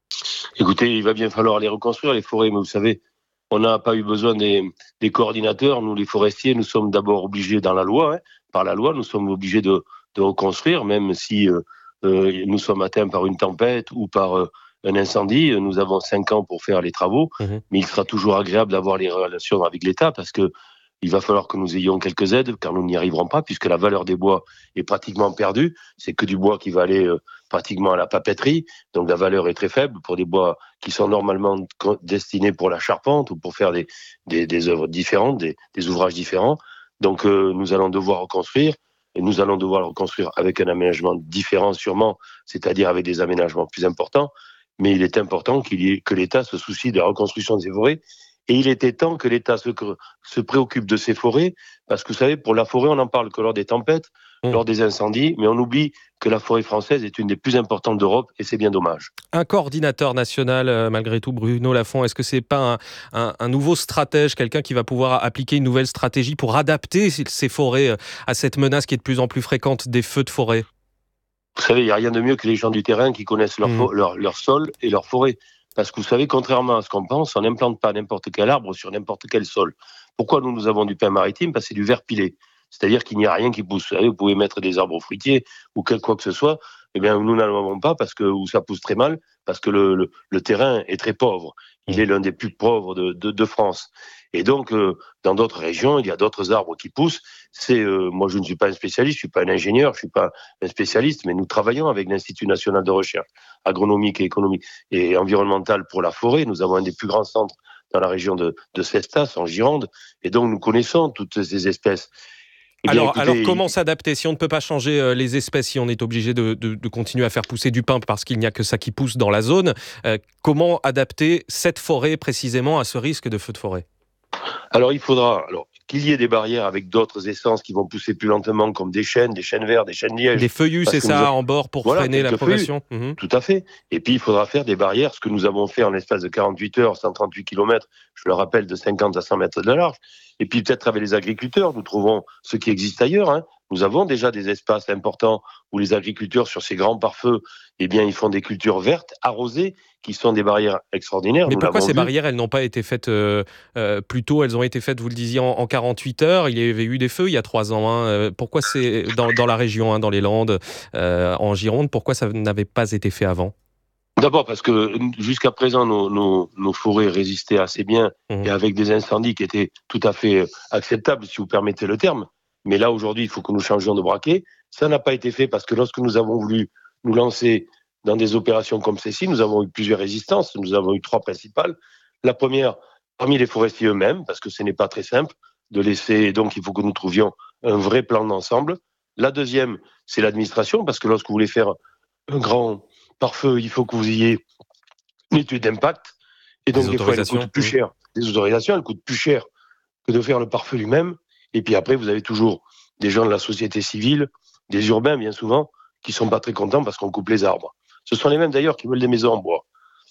S4: Écoutez, il va bien falloir les reconstruire, les forêts, mais vous savez, on n'a pas eu besoin des coordinateurs. Nous, les forestiers, nous sommes d'abord obligés dans la loi, par la loi, nous sommes obligés de reconstruire, même si nous sommes atteints par une tempête ou par un incendie. Nous avons 5 ans pour faire les travaux, mais il sera toujours agréable d'avoir les relations avec l'État parce que il va falloir que nous ayons quelques aides, car nous n'y arriverons pas, puisque la valeur des bois est pratiquement perdue. C'est que du bois qui va aller pratiquement à la papeterie, donc la valeur est très faible pour des bois qui sont normalement destinés pour la charpente ou pour faire des œuvres différentes, des ouvrages différents. Donc nous allons devoir reconstruire, et nous allons devoir le reconstruire avec un aménagement différent sûrement, c'est-à-dire avec des aménagements plus importants, mais il est important que l'État se soucie de la reconstruction des forêts. Et il était temps que l'État se préoccupe de ces forêts, parce que vous savez, pour la forêt, on n'en parle que lors des tempêtes, lors des incendies, mais on oublie que la forêt française est une des plus importantes d'Europe, et c'est bien dommage.
S2: Un coordinateur national, malgré tout, Bruno Lafont, est-ce que c'est pas un nouveau stratège, quelqu'un qui va pouvoir appliquer une nouvelle stratégie pour adapter ces forêts à cette menace qui est de plus en plus fréquente des feux de forêt ?
S4: Vous savez, il n'y a rien de mieux que les gens du terrain qui connaissent leur sol et leur forêt. Parce que vous savez, contrairement à ce qu'on pense, on n'implante pas n'importe quel arbre sur n'importe quel sol. Pourquoi nous avons du pin maritime ? Parce que c'est du verre pilé. C'est-à-dire qu'il n'y a rien qui pousse. Vous savez, vous pouvez mettre des arbres fruitiers ou quoi que ce soit. Eh bien, nous n'en avons pas où ça pousse très mal, parce que le terrain est très pauvre. Il est l'un des plus pauvres de France. Et donc, dans d'autres régions, il y a d'autres arbres qui poussent. Moi, je ne suis pas un spécialiste, je ne suis pas un ingénieur, je ne suis pas un spécialiste, mais nous travaillons avec l'Institut national de recherche agronomique et économique et environnementale pour la forêt. Nous avons un des plus grands centres dans la région de Cestas, en Gironde, et donc nous connaissons toutes ces espèces.
S2: Alors, comment s'adapter si on ne peut pas changer les espèces, si on est obligé de continuer à faire pousser du pin parce qu'il n'y a que ça qui pousse dans la zone, comment adapter cette forêt précisément à ce risque de feu de forêt ?
S4: Alors, il faudra qu'il y ait des barrières avec d'autres essences qui vont pousser plus lentement, comme des chênes verts, des chênes lièges.
S2: Des feuillus, c'est ça, en bord pour freiner la progression.
S4: Tout à fait. Et puis, il faudra faire des barrières, ce que nous avons fait en l'espace de 48 heures, 138 km, je le rappelle, de 50 à 100 mètres de large. Et puis, peut-être avec les agriculteurs, nous trouvons ce qui existe ailleurs. Nous avons déjà des espaces importants où les agriculteurs, sur ces grands pare-feux, ils font des cultures vertes, arrosées, qui sont des barrières extraordinaires.
S2: Mais pourquoi ces barrières, elles n'ont pas été faites plus tôt ? Elles ont été faites, vous le disiez, en 48 heures. Il y avait eu des feux il y a 3 ans. Pourquoi c'est dans la région, dans les Landes, en Gironde, pourquoi ça n'avait pas été fait avant ?
S4: D'abord parce que jusqu'à présent, nos forêts résistaient assez bien et avec des incendies qui étaient tout à fait acceptables, si vous permettez le terme. Mais là, aujourd'hui, il faut que nous changions de braquet. Ça n'a pas été fait parce que lorsque nous avons voulu nous lancer dans des opérations comme celle-ci, nous avons eu plusieurs résistances. Nous avons eu 3 principales. La première, parmi les forestiers eux-mêmes, parce que ce n'est pas très simple de laisser. Donc, il faut que nous trouvions un vrai plan d'ensemble. La deuxième, c'est l'administration, parce que lorsque vous voulez faire un grand pare-feu, il faut que vous ayez une étude d'impact. Et donc, des fois, elle coûte plus cher. Des autorisations, elles coûtent plus cher que de faire le pare-feu lui-même. Et puis après, vous avez toujours des gens de la société civile, des urbains, bien souvent, qui ne sont pas très contents parce qu'on coupe les arbres. Ce sont les mêmes, d'ailleurs, qui veulent des maisons en bois.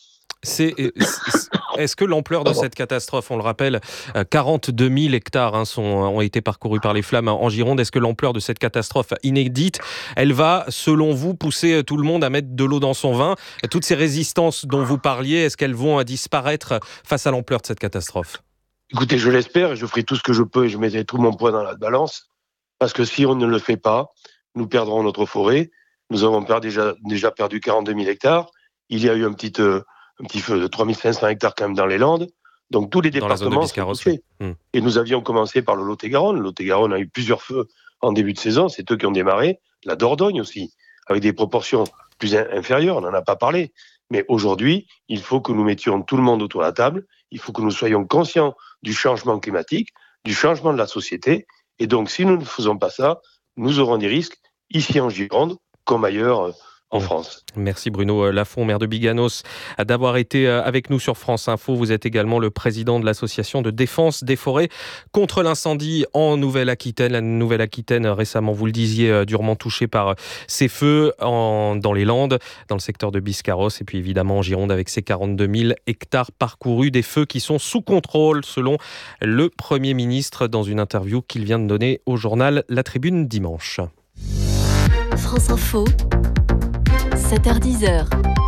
S2: Est-ce que l'ampleur de cette catastrophe, on le rappelle, 42 000 hectares ont été parcourus par les flammes en Gironde, est-ce que l'ampleur de cette catastrophe inédite, elle va, selon vous, pousser tout le monde à mettre de l'eau dans son vin ? Toutes ces résistances dont vous parliez, est-ce qu'elles vont disparaître face à l'ampleur de cette catastrophe ?
S4: Écoutez, je l'espère et je ferai tout ce que je peux et je mettrai tout mon poids dans la balance, parce que si on ne le fait pas, nous perdrons notre forêt. Nous avons déjà perdu 42 000 hectares. Il y a eu un petit feu de 3 500 hectares quand même dans les Landes. Donc tous les départements sont touchés. Et nous avions commencé par le Lot-et-Garonne. Le Lot-et-Garonne a eu plusieurs feux en début de saison. C'est eux qui ont démarré. La Dordogne aussi, avec des proportions plus inférieures. On n'en a pas parlé. Mais aujourd'hui, il faut que nous mettions tout le monde autour de la table. Il faut que nous soyons conscients du changement climatique, du changement de la société. Et donc, si nous ne faisons pas ça, nous aurons des risques ici en Gironde, comme ailleurs en France.
S2: Merci Bruno Lafont, maire de Biganos, d'avoir été avec nous sur France Info. Vous êtes également le président de l'association de défense des forêts contre l'incendie en Nouvelle-Aquitaine. La Nouvelle-Aquitaine, récemment, vous le disiez, durement touchée par ces feux dans les Landes, dans le secteur de Biscarrosse, et puis évidemment en Gironde avec ses 42 000 hectares parcourus, des feux qui sont sous contrôle, selon le Premier ministre, dans une interview qu'il vient de donner au journal La Tribune dimanche.
S3: France Info, 7h-10h.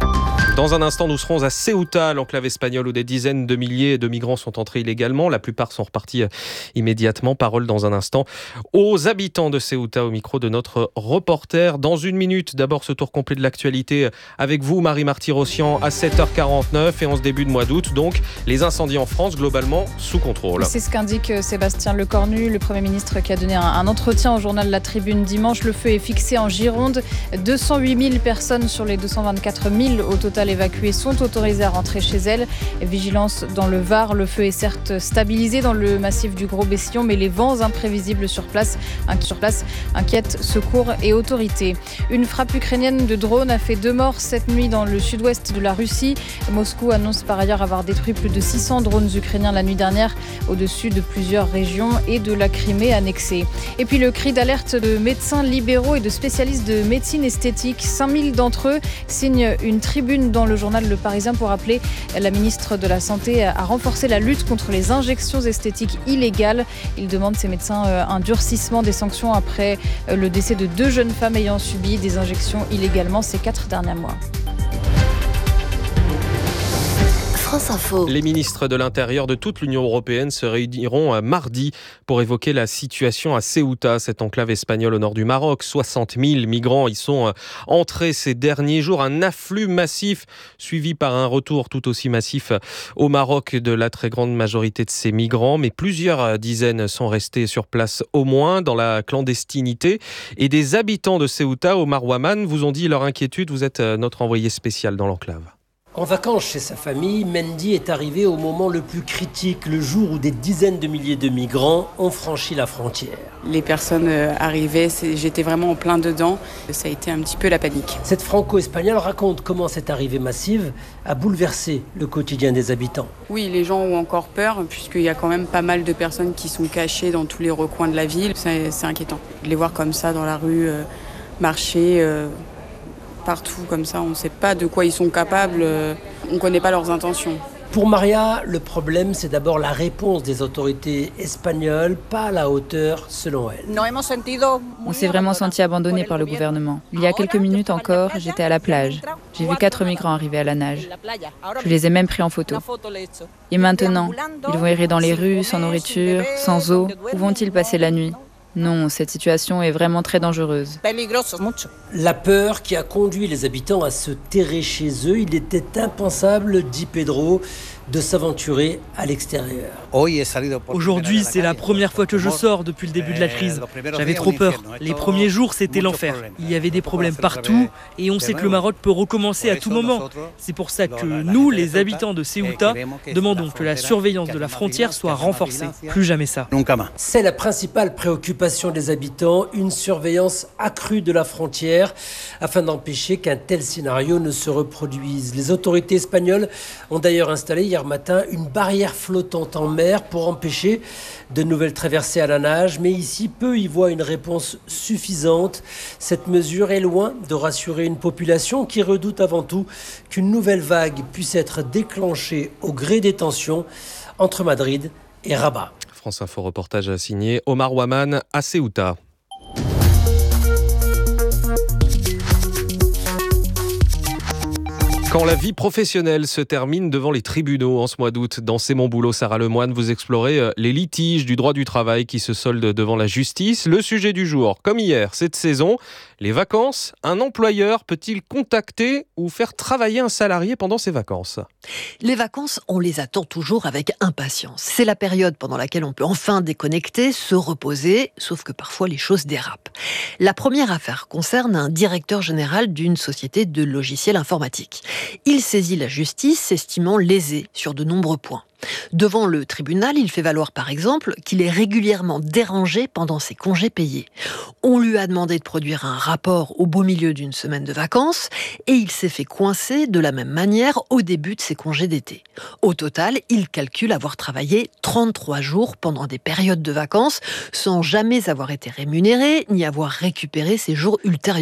S2: Dans un instant, nous serons à Ceuta, l'enclave espagnole, où des dizaines de milliers de migrants sont entrés illégalement. La plupart sont repartis immédiatement. Parole dans un instant aux habitants de Ceuta, au micro de notre reporter. Dans une minute, d'abord ce tour complet de l'actualité avec vous, Marie Marty-Rossian, à 7h49. Et en ce début de mois d'août, donc, les incendies en France, globalement, sous contrôle.
S5: C'est ce qu'indique Sébastien Lecornu, le Premier ministre, qui a donné un entretien au journal La Tribune dimanche. Le feu est fixé en Gironde. 208 000 personnes sur les 224 000 au total évacuées sont autorisées à rentrer chez elles. Vigilance dans le Var. Le feu est certes stabilisé dans le massif du Gros-Bessillon, mais les vents imprévisibles sur place inquiètent secours et autorités. Une frappe ukrainienne de drone a fait 2 morts cette nuit dans le sud-ouest de la Russie. Moscou annonce par ailleurs avoir détruit plus de 600 drones ukrainiens la nuit dernière au-dessus de plusieurs régions et de la Crimée annexée. Et puis le cri d'alerte de médecins libéraux et de spécialistes de médecine esthétique. 5000 d'entre eux signent une tribune dans le journal Le Parisien pour appeler la ministre de la Santé à renforcer la lutte contre les injections esthétiques illégales. Ils demandent, ces médecins, un durcissement des sanctions après le décès de 2 jeunes femmes ayant subi des injections illégalement ces 4 derniers mois.
S2: Les ministres de l'Intérieur de toute l'Union européenne se réuniront mardi pour évoquer la situation à Ceuta, cette enclave espagnole au nord du Maroc. 60 000 migrants y sont entrés ces derniers jours. Un afflux massif suivi par un retour tout aussi massif au Maroc de la très grande majorité de ces migrants. Mais plusieurs dizaines sont restés sur place, au moins dans la clandestinité. Et des habitants de Ceuta, Omar Ouaman, vous ont dit leur inquiétude. Vous êtes notre envoyé spécial dans l'enclave.
S8: En vacances chez sa famille, Mendy est arrivé au moment le plus critique, le jour où des dizaines de milliers de migrants ont franchi la frontière.
S9: Les personnes arrivaient, j'étais vraiment en plein dedans, ça a été un petit peu la panique.
S8: Cette franco-espagnole raconte comment cette arrivée massive a bouleversé le quotidien des habitants.
S9: Oui, les gens ont encore peur, puisqu'il y a quand même pas mal de personnes qui sont cachées dans tous les recoins de la ville. C'est inquiétant de les voir comme ça dans la rue, marcher... partout comme ça, on ne sait pas de quoi ils sont capables, on ne connaît pas leurs intentions.
S8: Pour Maria, le problème, c'est d'abord la réponse des autorités espagnoles, pas à la hauteur selon elle.
S5: On s'est vraiment senti abandonné par le gouvernement. Il y a quelques minutes encore, j'étais à la plage. J'ai vu 4 migrants arriver à la nage. Je les ai même pris en photo. Et maintenant, ils vont errer dans les rues, sans nourriture, sans eau. Où vont-ils passer la nuit ? Non, cette situation est vraiment très dangereuse.
S8: La peur qui a conduit les habitants à se terrer chez eux, il était impensable, dit Pedro, de s'aventurer à l'extérieur.
S10: Aujourd'hui, c'est la première fois que je sors depuis le début de la crise. J'avais trop peur. Les premiers jours, c'était l'enfer. Il y avait des problèmes partout et on sait que le Maroc peut recommencer à tout moment. C'est pour ça que nous, les habitants de Ceuta, demandons que la surveillance de la frontière soit renforcée. Plus jamais ça.
S8: C'est la principale préoccupation des habitants, une surveillance accrue de la frontière afin d'empêcher qu'un tel scénario ne se reproduise. Les autorités espagnoles ont d'ailleurs installé hier matin une barrière flottante en mer pour empêcher de nouvelles traversées à la nage, mais ici, peu y voient une réponse suffisante. Cette mesure est loin de rassurer une population qui redoute avant tout qu'une nouvelle vague puisse être déclenchée au gré des tensions entre Madrid et Rabat.
S2: France Info reportage signé Omar Ouaman à Ceuta. Quand la vie professionnelle se termine devant les tribunaux en ce mois d'août, dans C'est mon boulot, Sarah Lemoine, vous explorez les litiges du droit du travail qui se soldent devant la justice. Le sujet du jour, comme hier, cette saison, les vacances. Un employeur peut-il contacter ou faire travailler un salarié pendant ses vacances ?
S11: Les vacances, on les attend toujours avec impatience. C'est la période pendant laquelle on peut enfin déconnecter, se reposer, sauf que parfois les choses dérapent. La première affaire concerne un directeur général d'une société de logiciels informatiques. Il saisit la justice, estimant lésé sur de nombreux points. Devant le tribunal, il fait valoir par exemple qu'il est régulièrement dérangé pendant ses congés payés. On lui a demandé de produire un rapport au beau milieu d'une semaine de vacances et il s'est fait coincer de la même manière au début de ses congés d'été. Au total, il calcule avoir travaillé 33 jours pendant des périodes de vacances sans jamais avoir été rémunéré ni avoir récupéré ses jours ultérieurement.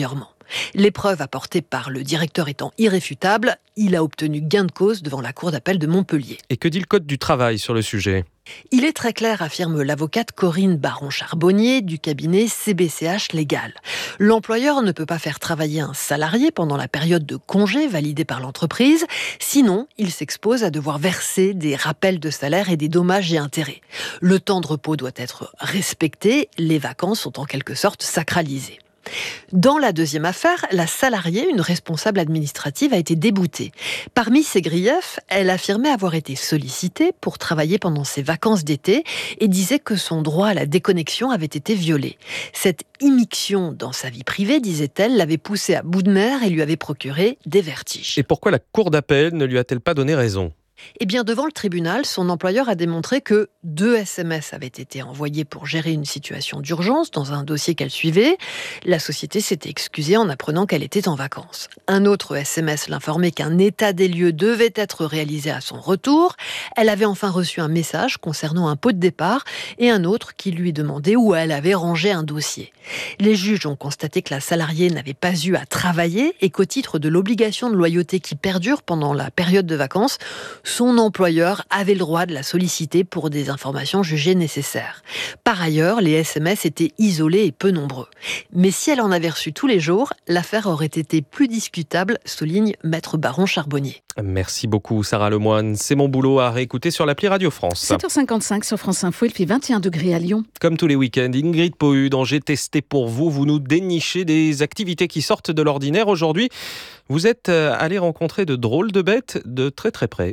S11: Les preuves apportées par le directeur étant irréfutables, il a obtenu gain de cause devant la cour d'appel de Montpellier.
S2: Et que dit le Code du travail sur le sujet ?
S11: Il est très clair, affirme l'avocate Corinne Baron-Charbonnier du cabinet CBCH Légal. L'employeur ne peut pas faire travailler un salarié pendant la période de congé validée par l'entreprise, sinon il s'expose à devoir verser des rappels de salaire et des dommages et intérêts. Le temps de repos doit être respecté, les vacances sont en quelque sorte sacralisées. Dans la deuxième affaire, la salariée, une responsable administrative, a été déboutée. Parmi ses griefs, elle affirmait avoir été sollicitée pour travailler pendant ses vacances d'été et disait que son droit à la déconnexion avait été violé. Cette immixtion dans sa vie privée, disait-elle, l'avait poussée à bout de nerfs et lui avait procuré des vertiges.
S2: Et pourquoi la cour d'appel ne lui a-t-elle pas donné raison ?
S11: Eh bien, devant le tribunal, son employeur a démontré que 2 SMS avaient été envoyés pour gérer une situation d'urgence dans un dossier qu'elle suivait. La société s'était excusée en apprenant qu'elle était en vacances. Un autre SMS l'informait qu'un état des lieux devait être réalisé à son retour. Elle avait enfin reçu un message concernant un pot de départ et un autre qui lui demandait où elle avait rangé un dossier. Les juges ont constaté que la salariée n'avait pas eu à travailler et qu'au titre de l'obligation de loyauté qui perdure pendant la période de vacances, son employeur avait le droit de la solliciter pour des informations jugées nécessaires. Par ailleurs, les SMS étaient isolés et peu nombreux. Mais si elle en avait reçu tous les jours, l'affaire aurait été plus discutable, souligne Maître Baron-Charbonnier.
S2: Merci beaucoup Sarah Lemoine. C'est mon boulot à réécouter sur l'appli Radio France.
S1: 7h55 sur France Info, il fait 21 degrés à Lyon.
S2: Comme tous les week-ends, Ingrid Pohu dans J'ai testé pour vous. Vous nous dénichez des activités qui sortent de l'ordinaire. Aujourd'hui, vous êtes allé rencontrer de drôles de bêtes de très très près.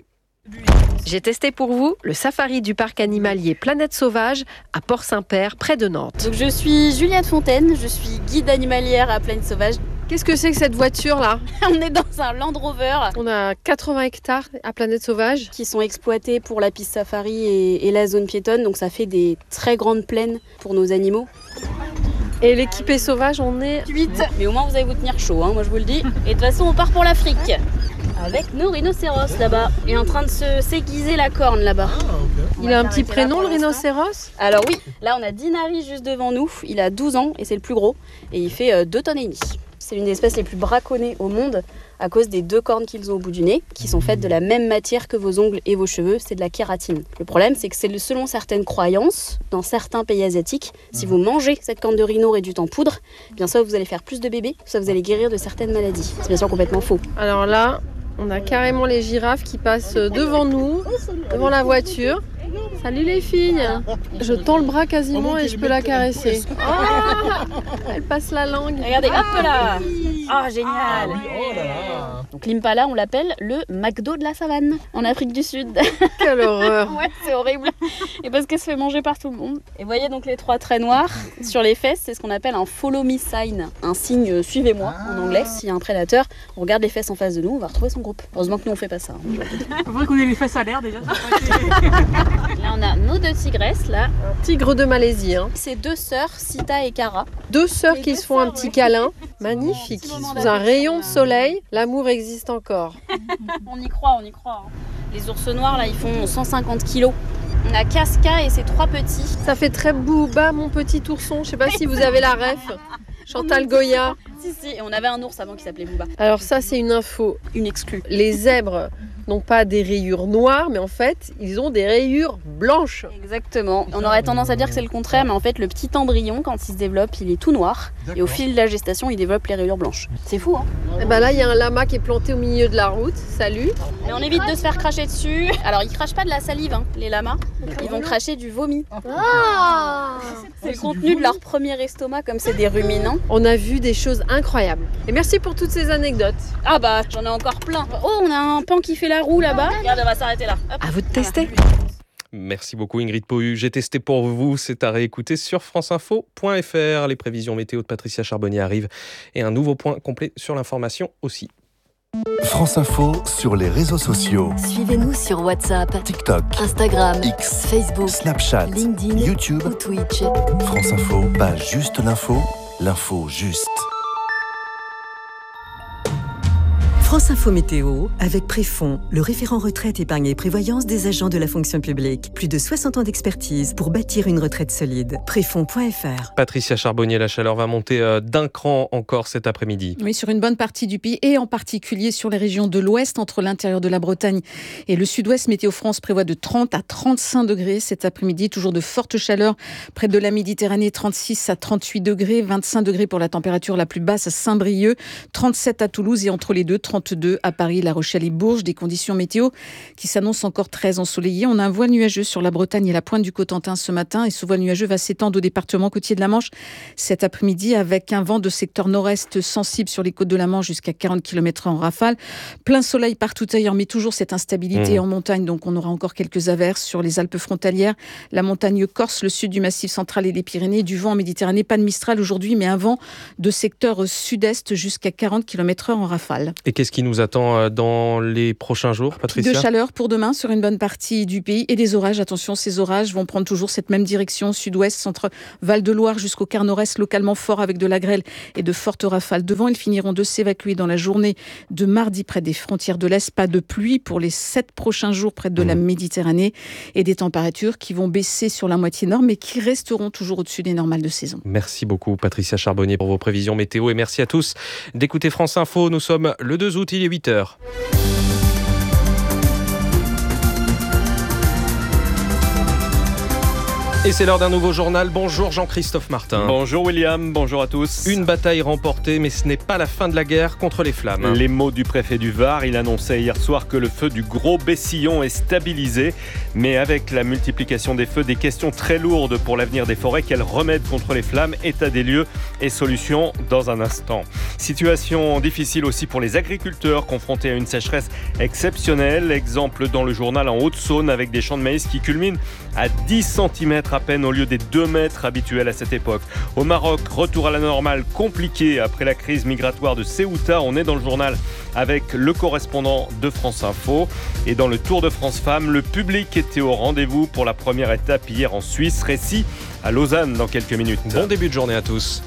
S12: J'ai testé pour vous le safari du parc animalier Planète Sauvage à Port-Saint-Père, près de Nantes.
S13: Donc je suis Juliette Fontaine, je suis guide animalière à Planète Sauvage.
S12: Qu'est-ce que c'est que cette voiture-là ?
S13: On est dans un Land Rover.
S12: On a 80 hectares à Planète Sauvage.
S13: Qui sont exploités pour la piste safari et la zone piétonne, donc ça fait des très grandes plaines pour nos animaux.
S12: Et l'équipée sauvage, on est
S13: 8. Mais au moins vous allez vous tenir chaud, moi je vous le dis. Et de toute façon on part pour l'Afrique. Avec nos rhinocéros là-bas. Il est en train de se s'aiguiser la corne là-bas.
S12: Il a un petit prénom le rhinocéros ?
S13: Alors oui, là on a Dinari juste devant nous. Il a 12 ans et c'est le plus gros. Et il fait 2,5 tonnes. C'est l'une des espèces les plus braconnées au monde à cause des 2 cornes qu'ils ont au bout du nez, qui sont faites de la même matière que vos ongles et vos cheveux, c'est de la kératine. Le problème, c'est que c'est selon certaines croyances, dans certains pays asiatiques, si vous mangez cette corne de rhino réduite en poudre, bien soit vous allez faire plus de bébés, soit vous allez guérir de certaines maladies. C'est bien sûr complètement faux.
S12: Alors là, on a carrément les girafes qui passent devant nous, devant la voiture. Salut les filles. Je tends le bras quasiment et je peux la caresser. Oh, elle passe la langue.
S13: Regardez, hop là. Oh, génial. Donc l'impala, on l'appelle le McDo de la savane, en Afrique du Sud.
S12: Quelle horreur.
S13: Ouais, c'est horrible. Et parce qu'elle se fait manger par tout le monde. Et voyez donc les 3 traits noirs sur les fesses, c'est ce qu'on appelle un follow me sign, un signe suivez-moi en anglais. S'il y a un prédateur, on regarde les fesses en face de nous, on va retrouver son groupe. Heureusement que nous on fait pas ça.
S10: Il faudrait qu'on ait les fesses à l'air déjà.
S13: Là on a nos 2 tigresses là.
S12: Un tigre de Malaisie.
S13: C'est 2 sœurs, Sita et Kara.
S12: 2 sœurs qui se font un petit câlin. Magnifique. Sous un rayon de soleil, l'amour existe encore.
S13: On y croit. Les ours noirs là, ils font 150 kilos. On a Casca et ses 3 petits.
S12: Ça fait très Booba, mon petit ourson. Je sais pas si vous avez la ref. Chantal Goya.
S13: Si, et on avait un ours avant qui s'appelait Booba.
S12: Alors ça, c'est une info.
S13: Une exclue.
S12: Les zèbres n'ont pas des rayures noires, mais en fait, ils ont des rayures blanches.
S13: Exactement. On aurait tendance à dire que c'est le contraire, mais en fait, le petit embryon, quand il se développe, il est tout noir. Et au fil de la gestation, il développe les rayures blanches. C'est fou, hein ?
S12: Et ben là, il y a un lama qui est planté au milieu de la route. Salut.
S13: Mais on évite de se faire cracher dessus. Alors, ils crachent pas de la salive, les lamas. Ils vont cracher du vomi.
S12: Ah,
S13: c'est le contenu de leur premier estomac, comme c'est des ruminants.
S12: On a vu des choses incroyables. Et merci pour toutes ces anecdotes.
S13: Ah bah, j'en ai encore plein. Oh, on a un pan qui fait la roue là-bas. Regarde, on va s'arrêter là. Hop.
S11: À vous de tester.
S2: Merci beaucoup Ingrid Pohu. J'ai testé pour vous. C'est à réécouter sur franceinfo.fr. Les prévisions météo de Patricia Charbonnier arrivent et un nouveau point complet sur l'information aussi.
S14: France Info sur les réseaux sociaux.
S3: Suivez-nous sur WhatsApp,
S14: TikTok,
S3: Instagram,
S14: X,
S3: Facebook,
S14: Snapchat,
S3: LinkedIn,
S14: YouTube
S3: ou Twitch.
S14: France Info, pas juste l'info, l'info juste.
S15: France Info Météo avec Préfond, le référent retraite, épargne et prévoyance des agents de la fonction publique. Plus de 60 ans d'expertise pour bâtir une retraite solide. Préfond.fr.
S2: Patricia Charbonnier, la chaleur va monter d'un cran encore cet après-midi.
S1: Oui, sur une bonne partie du pays et en particulier sur les régions de l'ouest, entre l'intérieur de la Bretagne et le sud-ouest. Météo France prévoit de 30 à 35 degrés cet après-midi. Toujours de fortes chaleurs près de la Méditerranée, 36 à 38 degrés, 25 degrés pour la température la plus basse à Saint-Brieuc, 37 à Toulouse et entre les deux, 32 à Paris, La Rochelle et Bourges. Des conditions météo qui s'annoncent encore très ensoleillées. On a un voile nuageux sur la Bretagne et la pointe du Cotentin ce matin et ce voile nuageux va s'étendre au département côtier de la Manche cet après-midi avec un vent de secteur nord-est sensible sur les côtes de la Manche jusqu'à 40 km/h en rafale. Plein soleil partout ailleurs, mais toujours cette instabilité en montagne. Donc on aura encore quelques averses sur les Alpes frontalières, la montagne corse, le sud du Massif central et les Pyrénées. Du vent en Méditerranée, pas de Mistral aujourd'hui, mais un vent de secteur sud-est jusqu'à 40 km/h en rafale.
S2: Et qu'est-ce qui nous attend dans les prochains jours, Patricia ?
S1: De chaleur pour demain sur une bonne partie du pays et des orages. Attention, ces orages vont prendre toujours cette même direction, sud-ouest, centre Val-de-Loire jusqu'au quart nord-est, localement fort avec de la grêle et de fortes rafales de vent. Ils finiront de s'évacuer dans la journée de mardi près des frontières de l'Est. Pas de pluie pour les 7 prochains jours près de la Méditerranée et des températures qui vont baisser sur la moitié nord mais qui resteront toujours au-dessus des normales de saison.
S2: Merci beaucoup Patricia Charbonnier pour vos prévisions météo et merci à tous d'écouter France Info. Nous sommes le 2 août, il est 8h. Et c'est l'heure d'un nouveau journal. Bonjour Jean-Christophe Martin.
S16: Bonjour William, bonjour à tous.
S2: Une bataille remportée, mais ce n'est pas la fin de la guerre contre les flammes.
S16: Les mots du préfet du Var, il annonçait hier soir que le feu du Gros Bessillon est stabilisé. Mais avec la multiplication des feux, des questions très lourdes pour l'avenir des forêts. Quel remède contre les flammes, état des lieux et solutions dans un instant. Situation difficile aussi pour les agriculteurs confrontés à une sécheresse exceptionnelle. Exemple dans le journal en Haute-Saône avec des champs de maïs qui culminent à 10 cm à peine au lieu des 2 mètres habituels à cette époque. Au Maroc, retour à la normale compliqué après la crise migratoire de Ceuta. On est dans le journal avec le correspondant de France Info. Et dans le Tour de France Femmes, le public était au rendez-vous pour la première étape hier en Suisse. Récit à Lausanne dans quelques minutes.
S2: Bon début de journée à tous.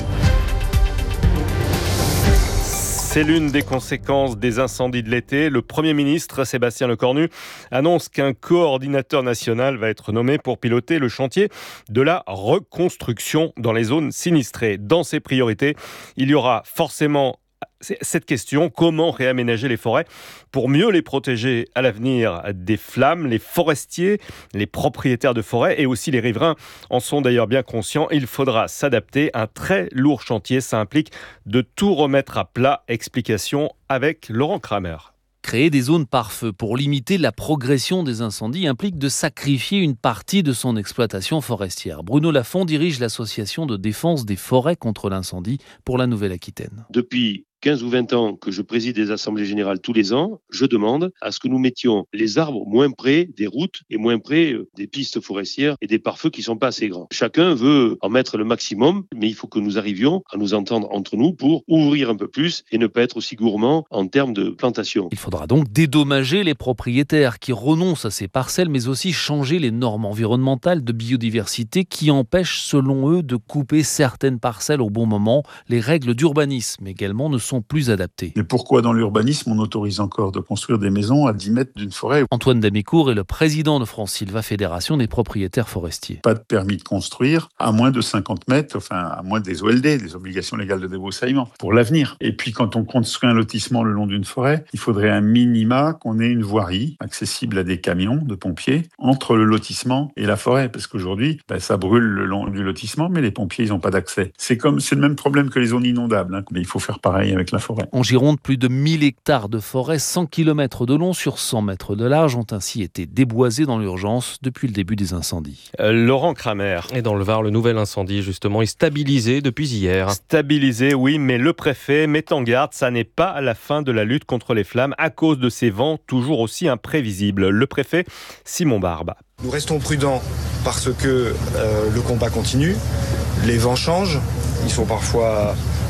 S16: C'est l'une des conséquences des incendies de l'été. Le Premier ministre, Sébastien Lecornu, annonce qu'un coordinateur national va être nommé pour piloter le chantier de la reconstruction dans les zones sinistrées. Dans ses priorités, il y aura forcément cette question, comment réaménager les forêts pour mieux les protéger à l'avenir des flammes. Les forestiers, les propriétaires de forêts et aussi les riverains en sont d'ailleurs bien conscients. Il faudra s'adapter. Un très lourd chantier, ça implique de tout remettre à plat. Explication avec Laurent Kramer.
S17: Créer des zones par feu pour limiter la progression des incendies implique de sacrifier une partie de son exploitation forestière. Bruno Lafont dirige l'association de défense des forêts contre l'incendie pour la Nouvelle-Aquitaine.
S4: Depuis 15 ou 20 ans que je préside des assemblées générales tous les ans, je demande à ce que nous mettions les arbres moins près des routes et moins près des pistes forestières et des pare-feux qui ne sont pas assez grands. Chacun veut en mettre le maximum, mais il faut que nous arrivions à nous entendre entre nous pour ouvrir un peu plus et ne pas être aussi gourmands en termes de plantation.
S17: Il faudra donc dédommager les propriétaires qui renoncent à ces parcelles, mais aussi changer les normes environnementales de biodiversité qui empêchent, selon eux, de couper certaines parcelles au bon moment. Les règles d'urbanisme également ne sont plus adaptées.
S20: Et pourquoi dans l'urbanisme on autorise encore de construire des maisons à 10 mètres d'une forêt ?
S17: Antoine Damicourt est le président de France Sylva, fédération des propriétaires forestiers.
S20: Pas de permis de construire à moins de 50 mètres, enfin à moins des OLD, des obligations légales de débroussaillement, pour l'avenir. Et puis quand on construit un lotissement le long d'une forêt, il faudrait un minima qu'on ait une voirie accessible à des camions de pompiers entre le lotissement et la forêt, parce qu'aujourd'hui ça brûle le long du lotissement, mais les pompiers ils n'ont pas d'accès. C'est le même problème que les zones inondables, mais il faut faire pareil avec la forêt.
S17: En Gironde, plus de 1000 hectares de forêt, 100 km de long sur 100 mètres de large, ont ainsi été déboisés dans l'urgence depuis le début des incendies.
S16: Laurent Kramer.
S2: Et dans le Var, le nouvel incendie, justement, est stabilisé depuis hier.
S16: Stabilisé, oui, mais le préfet met en garde, ça n'est pas la fin de la lutte contre les flammes à cause de ces vents toujours aussi imprévisibles. Le préfet, Simon Barbe.
S21: Nous restons prudents parce que le combat continue, les vents changent, ils sont parfois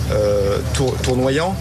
S21: tournoyants,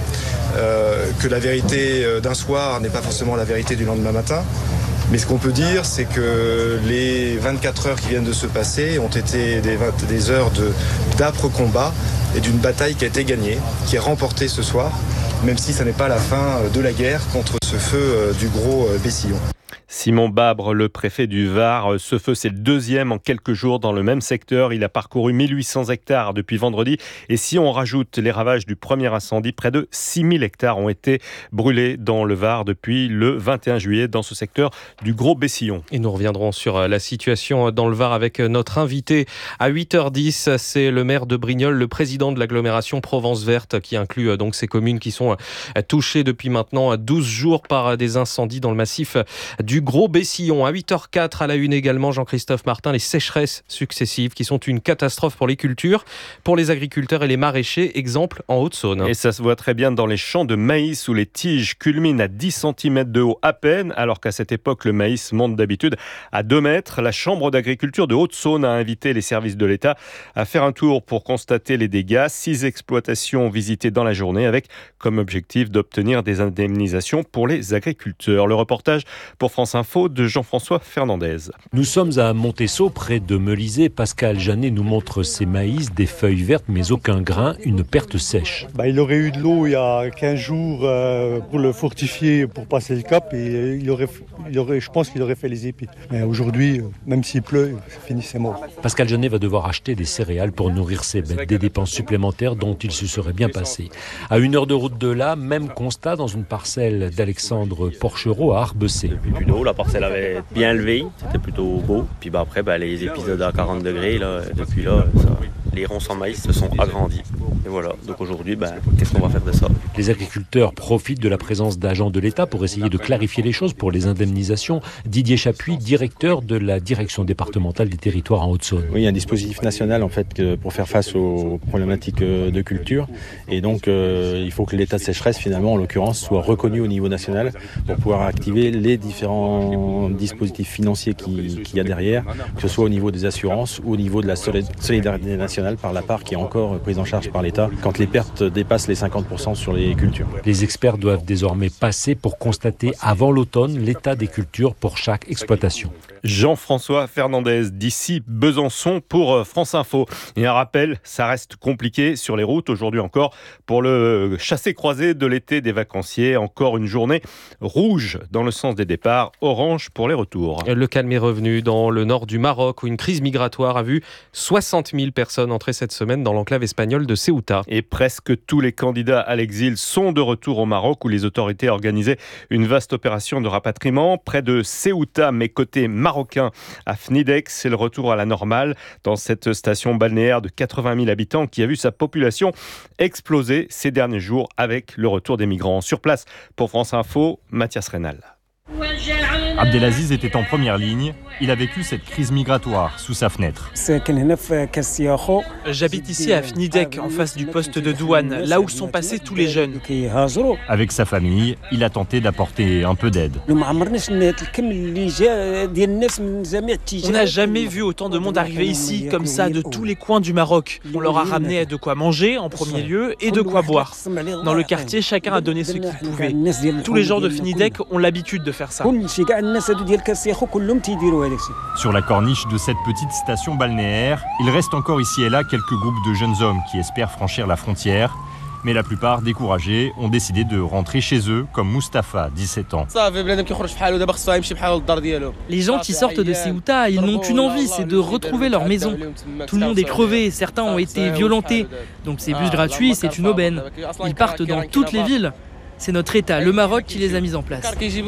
S21: que la vérité d'un soir n'est pas forcément la vérité du lendemain matin. Mais ce qu'on peut dire, c'est que les 24 heures qui viennent de se passer ont été des heures d'âpres combats et d'une bataille qui a été gagnée, qui est remportée ce soir. même si ça n'est pas la fin de la guerre contre ce feu du gros Bessillon.
S16: Simon Babre, le préfet du Var. Ce feu, c'est le deuxième en quelques jours dans le même secteur. Il a parcouru 1800 hectares depuis vendredi. Et si on rajoute les ravages du premier incendie, près de 6000 hectares ont été brûlés dans le Var depuis le 21 juillet dans ce secteur du Gros Bessillon.
S2: Et nous reviendrons sur la situation dans le Var avec notre invité à 8h10. C'est le maire de Brignoles, le président de l'agglomération Provence Verte, qui inclut donc ces communes qui sont touchées depuis maintenant 12 jours par des incendies dans le massif du Gros Bessillon. À 8h04 à la une également, Jean-Christophe Martin, les sécheresses successives qui sont une catastrophe pour les cultures, pour les agriculteurs et les maraîchers, exemple en Haute-Saône.
S16: Et ça se voit très bien dans les champs de maïs où les tiges culminent à 10 cm de haut à peine, alors qu'à cette époque le maïs monte d'habitude à 2 mètres. La Chambre d'agriculture de Haute-Saône a invité les services de l'État à faire un tour pour constater les dégâts. 6 exploitations visitées dans la journée avec comme objectif d'obtenir des indemnisations pour les agriculteurs. Le reportage pour France Info de Jean-François Fernandez.
S18: Nous sommes à Montesson, près de Melisée. Pascal Janet nous montre ses maïs, des feuilles vertes mais aucun grain, une perte sèche.
S25: Il aurait eu de l'eau il y a 15 jours pour le fortifier, pour passer le cap, et je pense qu'il aurait fait les épis. Mais aujourd'hui, même s'il pleut, c'est fini, c'est mort.
S18: Pascal Janet va devoir acheter des céréales pour nourrir ses bêtes, des dépenses supplémentaires dont il se serait bien passé. À 1 heure de route de là, même constat dans une parcelle d'Alexandre Porchereau à Arbessé.
S19: Plus d'eau, la parcelle avait bien levé, c'était plutôt beau. Puis après, les épisodes à 40 degrés, depuis là, les ronds sans maïs se sont agrandis. Et voilà, donc aujourd'hui, qu'est-ce qu'on va faire de ça ?
S18: Les agriculteurs profitent de la présence d'agents de l'État pour essayer de clarifier les choses pour les indemnisations. Didier Chapuis, directeur de la direction départementale des territoires en Haute-Saône.
S22: Oui, il y a un dispositif national en fait pour faire face aux problématiques de culture. Et donc, il faut que l'état de sécheresse, finalement, en l'occurrence, soit reconnu au niveau national pour pouvoir activer les différents dispositifs financiers qu'il y a derrière, que ce soit au niveau des assurances ou au niveau de la solidarité nationale par la part qui est encore prise en charge par l'État quand les pertes dépassent les 50% sur les cultures.
S18: Les experts doivent désormais passer pour constater avant l'automne l'état des cultures pour chaque exploitation.
S16: Jean-François Fernandez d'ici Besançon pour France Info. Et un rappel, ça reste compliqué sur les routes aujourd'hui encore pour le chassé-croisé de l'été des vacanciers. Encore une journée rouge dans le sens des départs, orange pour les retours.
S2: Le calme est revenu dans le nord du Maroc où une crise migratoire a vu 60 000 personnes entrer cette semaine dans l'enclave espagnole de Ceuta.
S16: Et presque tous les candidats à l'exil sont de retour au Maroc où les autorités organisaient une vaste opération de rapatriement près de Ceuta, mais côté marocain à Fnidek, c'est le retour à la normale dans cette station balnéaire de 80 000 habitants qui a vu sa population exploser ces derniers jours avec le retour des migrants. Sur place, pour France Info, Mathias Reynal.
S23: Abdelaziz était en première ligne. Il a vécu cette crise migratoire sous sa fenêtre.
S24: J'habite ici à Fnidek, en face du poste de douane, là où sont passés tous les jeunes.
S23: Avec sa famille, il a tenté d'apporter un peu d'aide.
S24: On n'a jamais vu autant de monde arriver ici, comme ça, de tous les coins du Maroc. On leur a ramené de quoi manger, en premier lieu, et de quoi boire. Dans le quartier, chacun a donné ce qu'il pouvait. Tous les gens de Fnidek ont l'habitude de faire ça.
S23: Sur la corniche de cette petite station balnéaire, il reste encore ici et là quelques groupes de jeunes hommes qui espèrent franchir la frontière. Mais la plupart, découragés, ont décidé de rentrer chez eux, comme Mustapha, 17 ans.
S10: Les gens qui sortent de Ceuta, ils n'ont qu'une envie, c'est de retrouver leur maison. Tout le monde est crevé, certains ont été violentés. Donc ces bus gratuits, c'est une aubaine. Ils partent dans toutes les villes. C'est notre État, le Maroc, qui les a mis en place.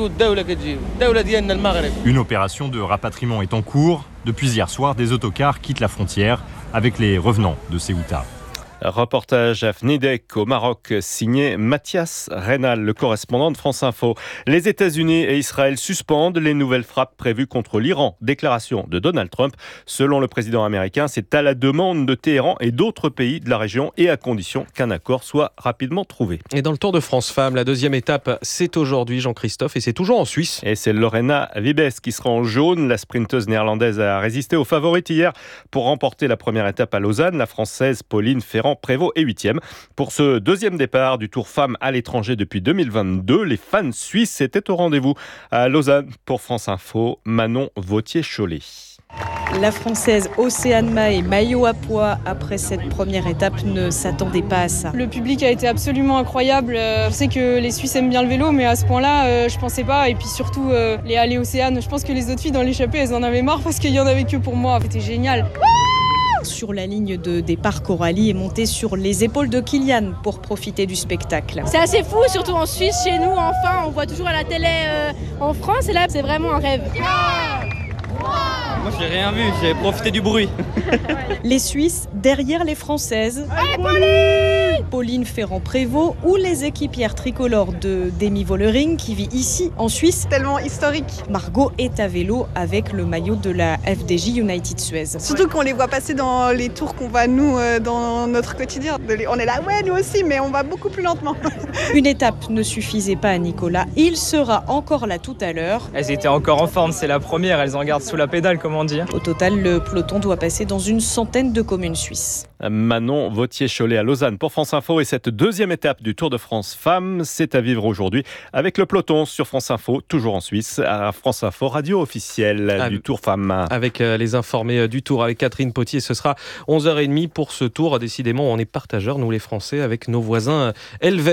S23: Une opération de rapatriement est en cours. Depuis hier soir, des autocars quittent la frontière avec les revenants de Ceuta.
S16: Reportage à Fnidek au Maroc, signé Mathias Reynal, le correspondant de France Info. Les États-Unis et Israël suspendent les nouvelles frappes prévues contre l'Iran. Déclaration de Donald Trump. Selon le président américain, c'est à la demande de Téhéran et d'autres pays de la région et à condition qu'un accord soit rapidement trouvé.
S2: Et dans le Tour de France Femmes, la deuxième étape, c'est aujourd'hui, Jean-Christophe, et c'est toujours en Suisse.
S16: Et c'est Lorena Wiebes qui sera en jaune. La sprinteuse néerlandaise a résisté aux favorites hier pour remporter la première étape à Lausanne. La Française Pauline Ferrand Ferrand-Prévot est 8e. Pour ce deuxième départ du Tour Femmes à l'étranger depuis 2022, les fans suisses étaient au rendez-vous à Lausanne. Pour France Info, Manon Vauthier-Cholet.
S5: La Française Océane Mahé, maillot à pois après cette première étape, ne s'attendait pas à ça.
S6: Le public a été absolument incroyable. Je sais que les Suisses aiment bien le vélo, mais à ce point-là, je pensais pas. Et puis surtout, les allées Océane, je pense que les autres filles dans l'échappée, elles en avaient marre parce qu'il y en avait que pour moi. C'était génial.
S5: Sur la ligne de départ, Coralie est montée sur les épaules de Kylian pour profiter du spectacle.
S7: C'est assez fou, surtout en Suisse, chez nous, enfin, on voit toujours à la télé en France, et là, c'est vraiment un rêve.
S8: Moi, j'ai rien vu, j'ai profité du bruit.
S5: Les Suisses derrière les Françaises. Pauline Ferrand-Prévôt ou les équipières tricolores de Demi Vollering qui vit ici en Suisse.
S9: Tellement historique.
S5: Margot est à vélo avec le maillot de la FDJ United Suez.
S9: Surtout qu'on les voit passer dans les tours qu'on va nous dans notre quotidien. On est là, ouais, nous aussi, mais on va beaucoup plus lentement.
S5: Une étape ne suffisait pas à Nicolas. Il sera encore là tout à l'heure.
S8: Elles étaient encore en forme, c'est la première, elles en gardent sous la pédale, comment dire.
S5: Au total, le peloton doit passer dans une centaine de communes suisses.
S16: Manon Vauthier-Cholet à Lausanne pour France Info, et cette deuxième étape du Tour de France Femmes, c'est à vivre aujourd'hui avec le peloton sur France Info, toujours en Suisse, à France Info, radio officielle du Tour Femmes.
S2: Avec les informés du Tour, avec Catherine Potier, ce sera 11h30 pour ce Tour. Décidément, on est partageurs, nous les Français, avec nos voisins helvètes.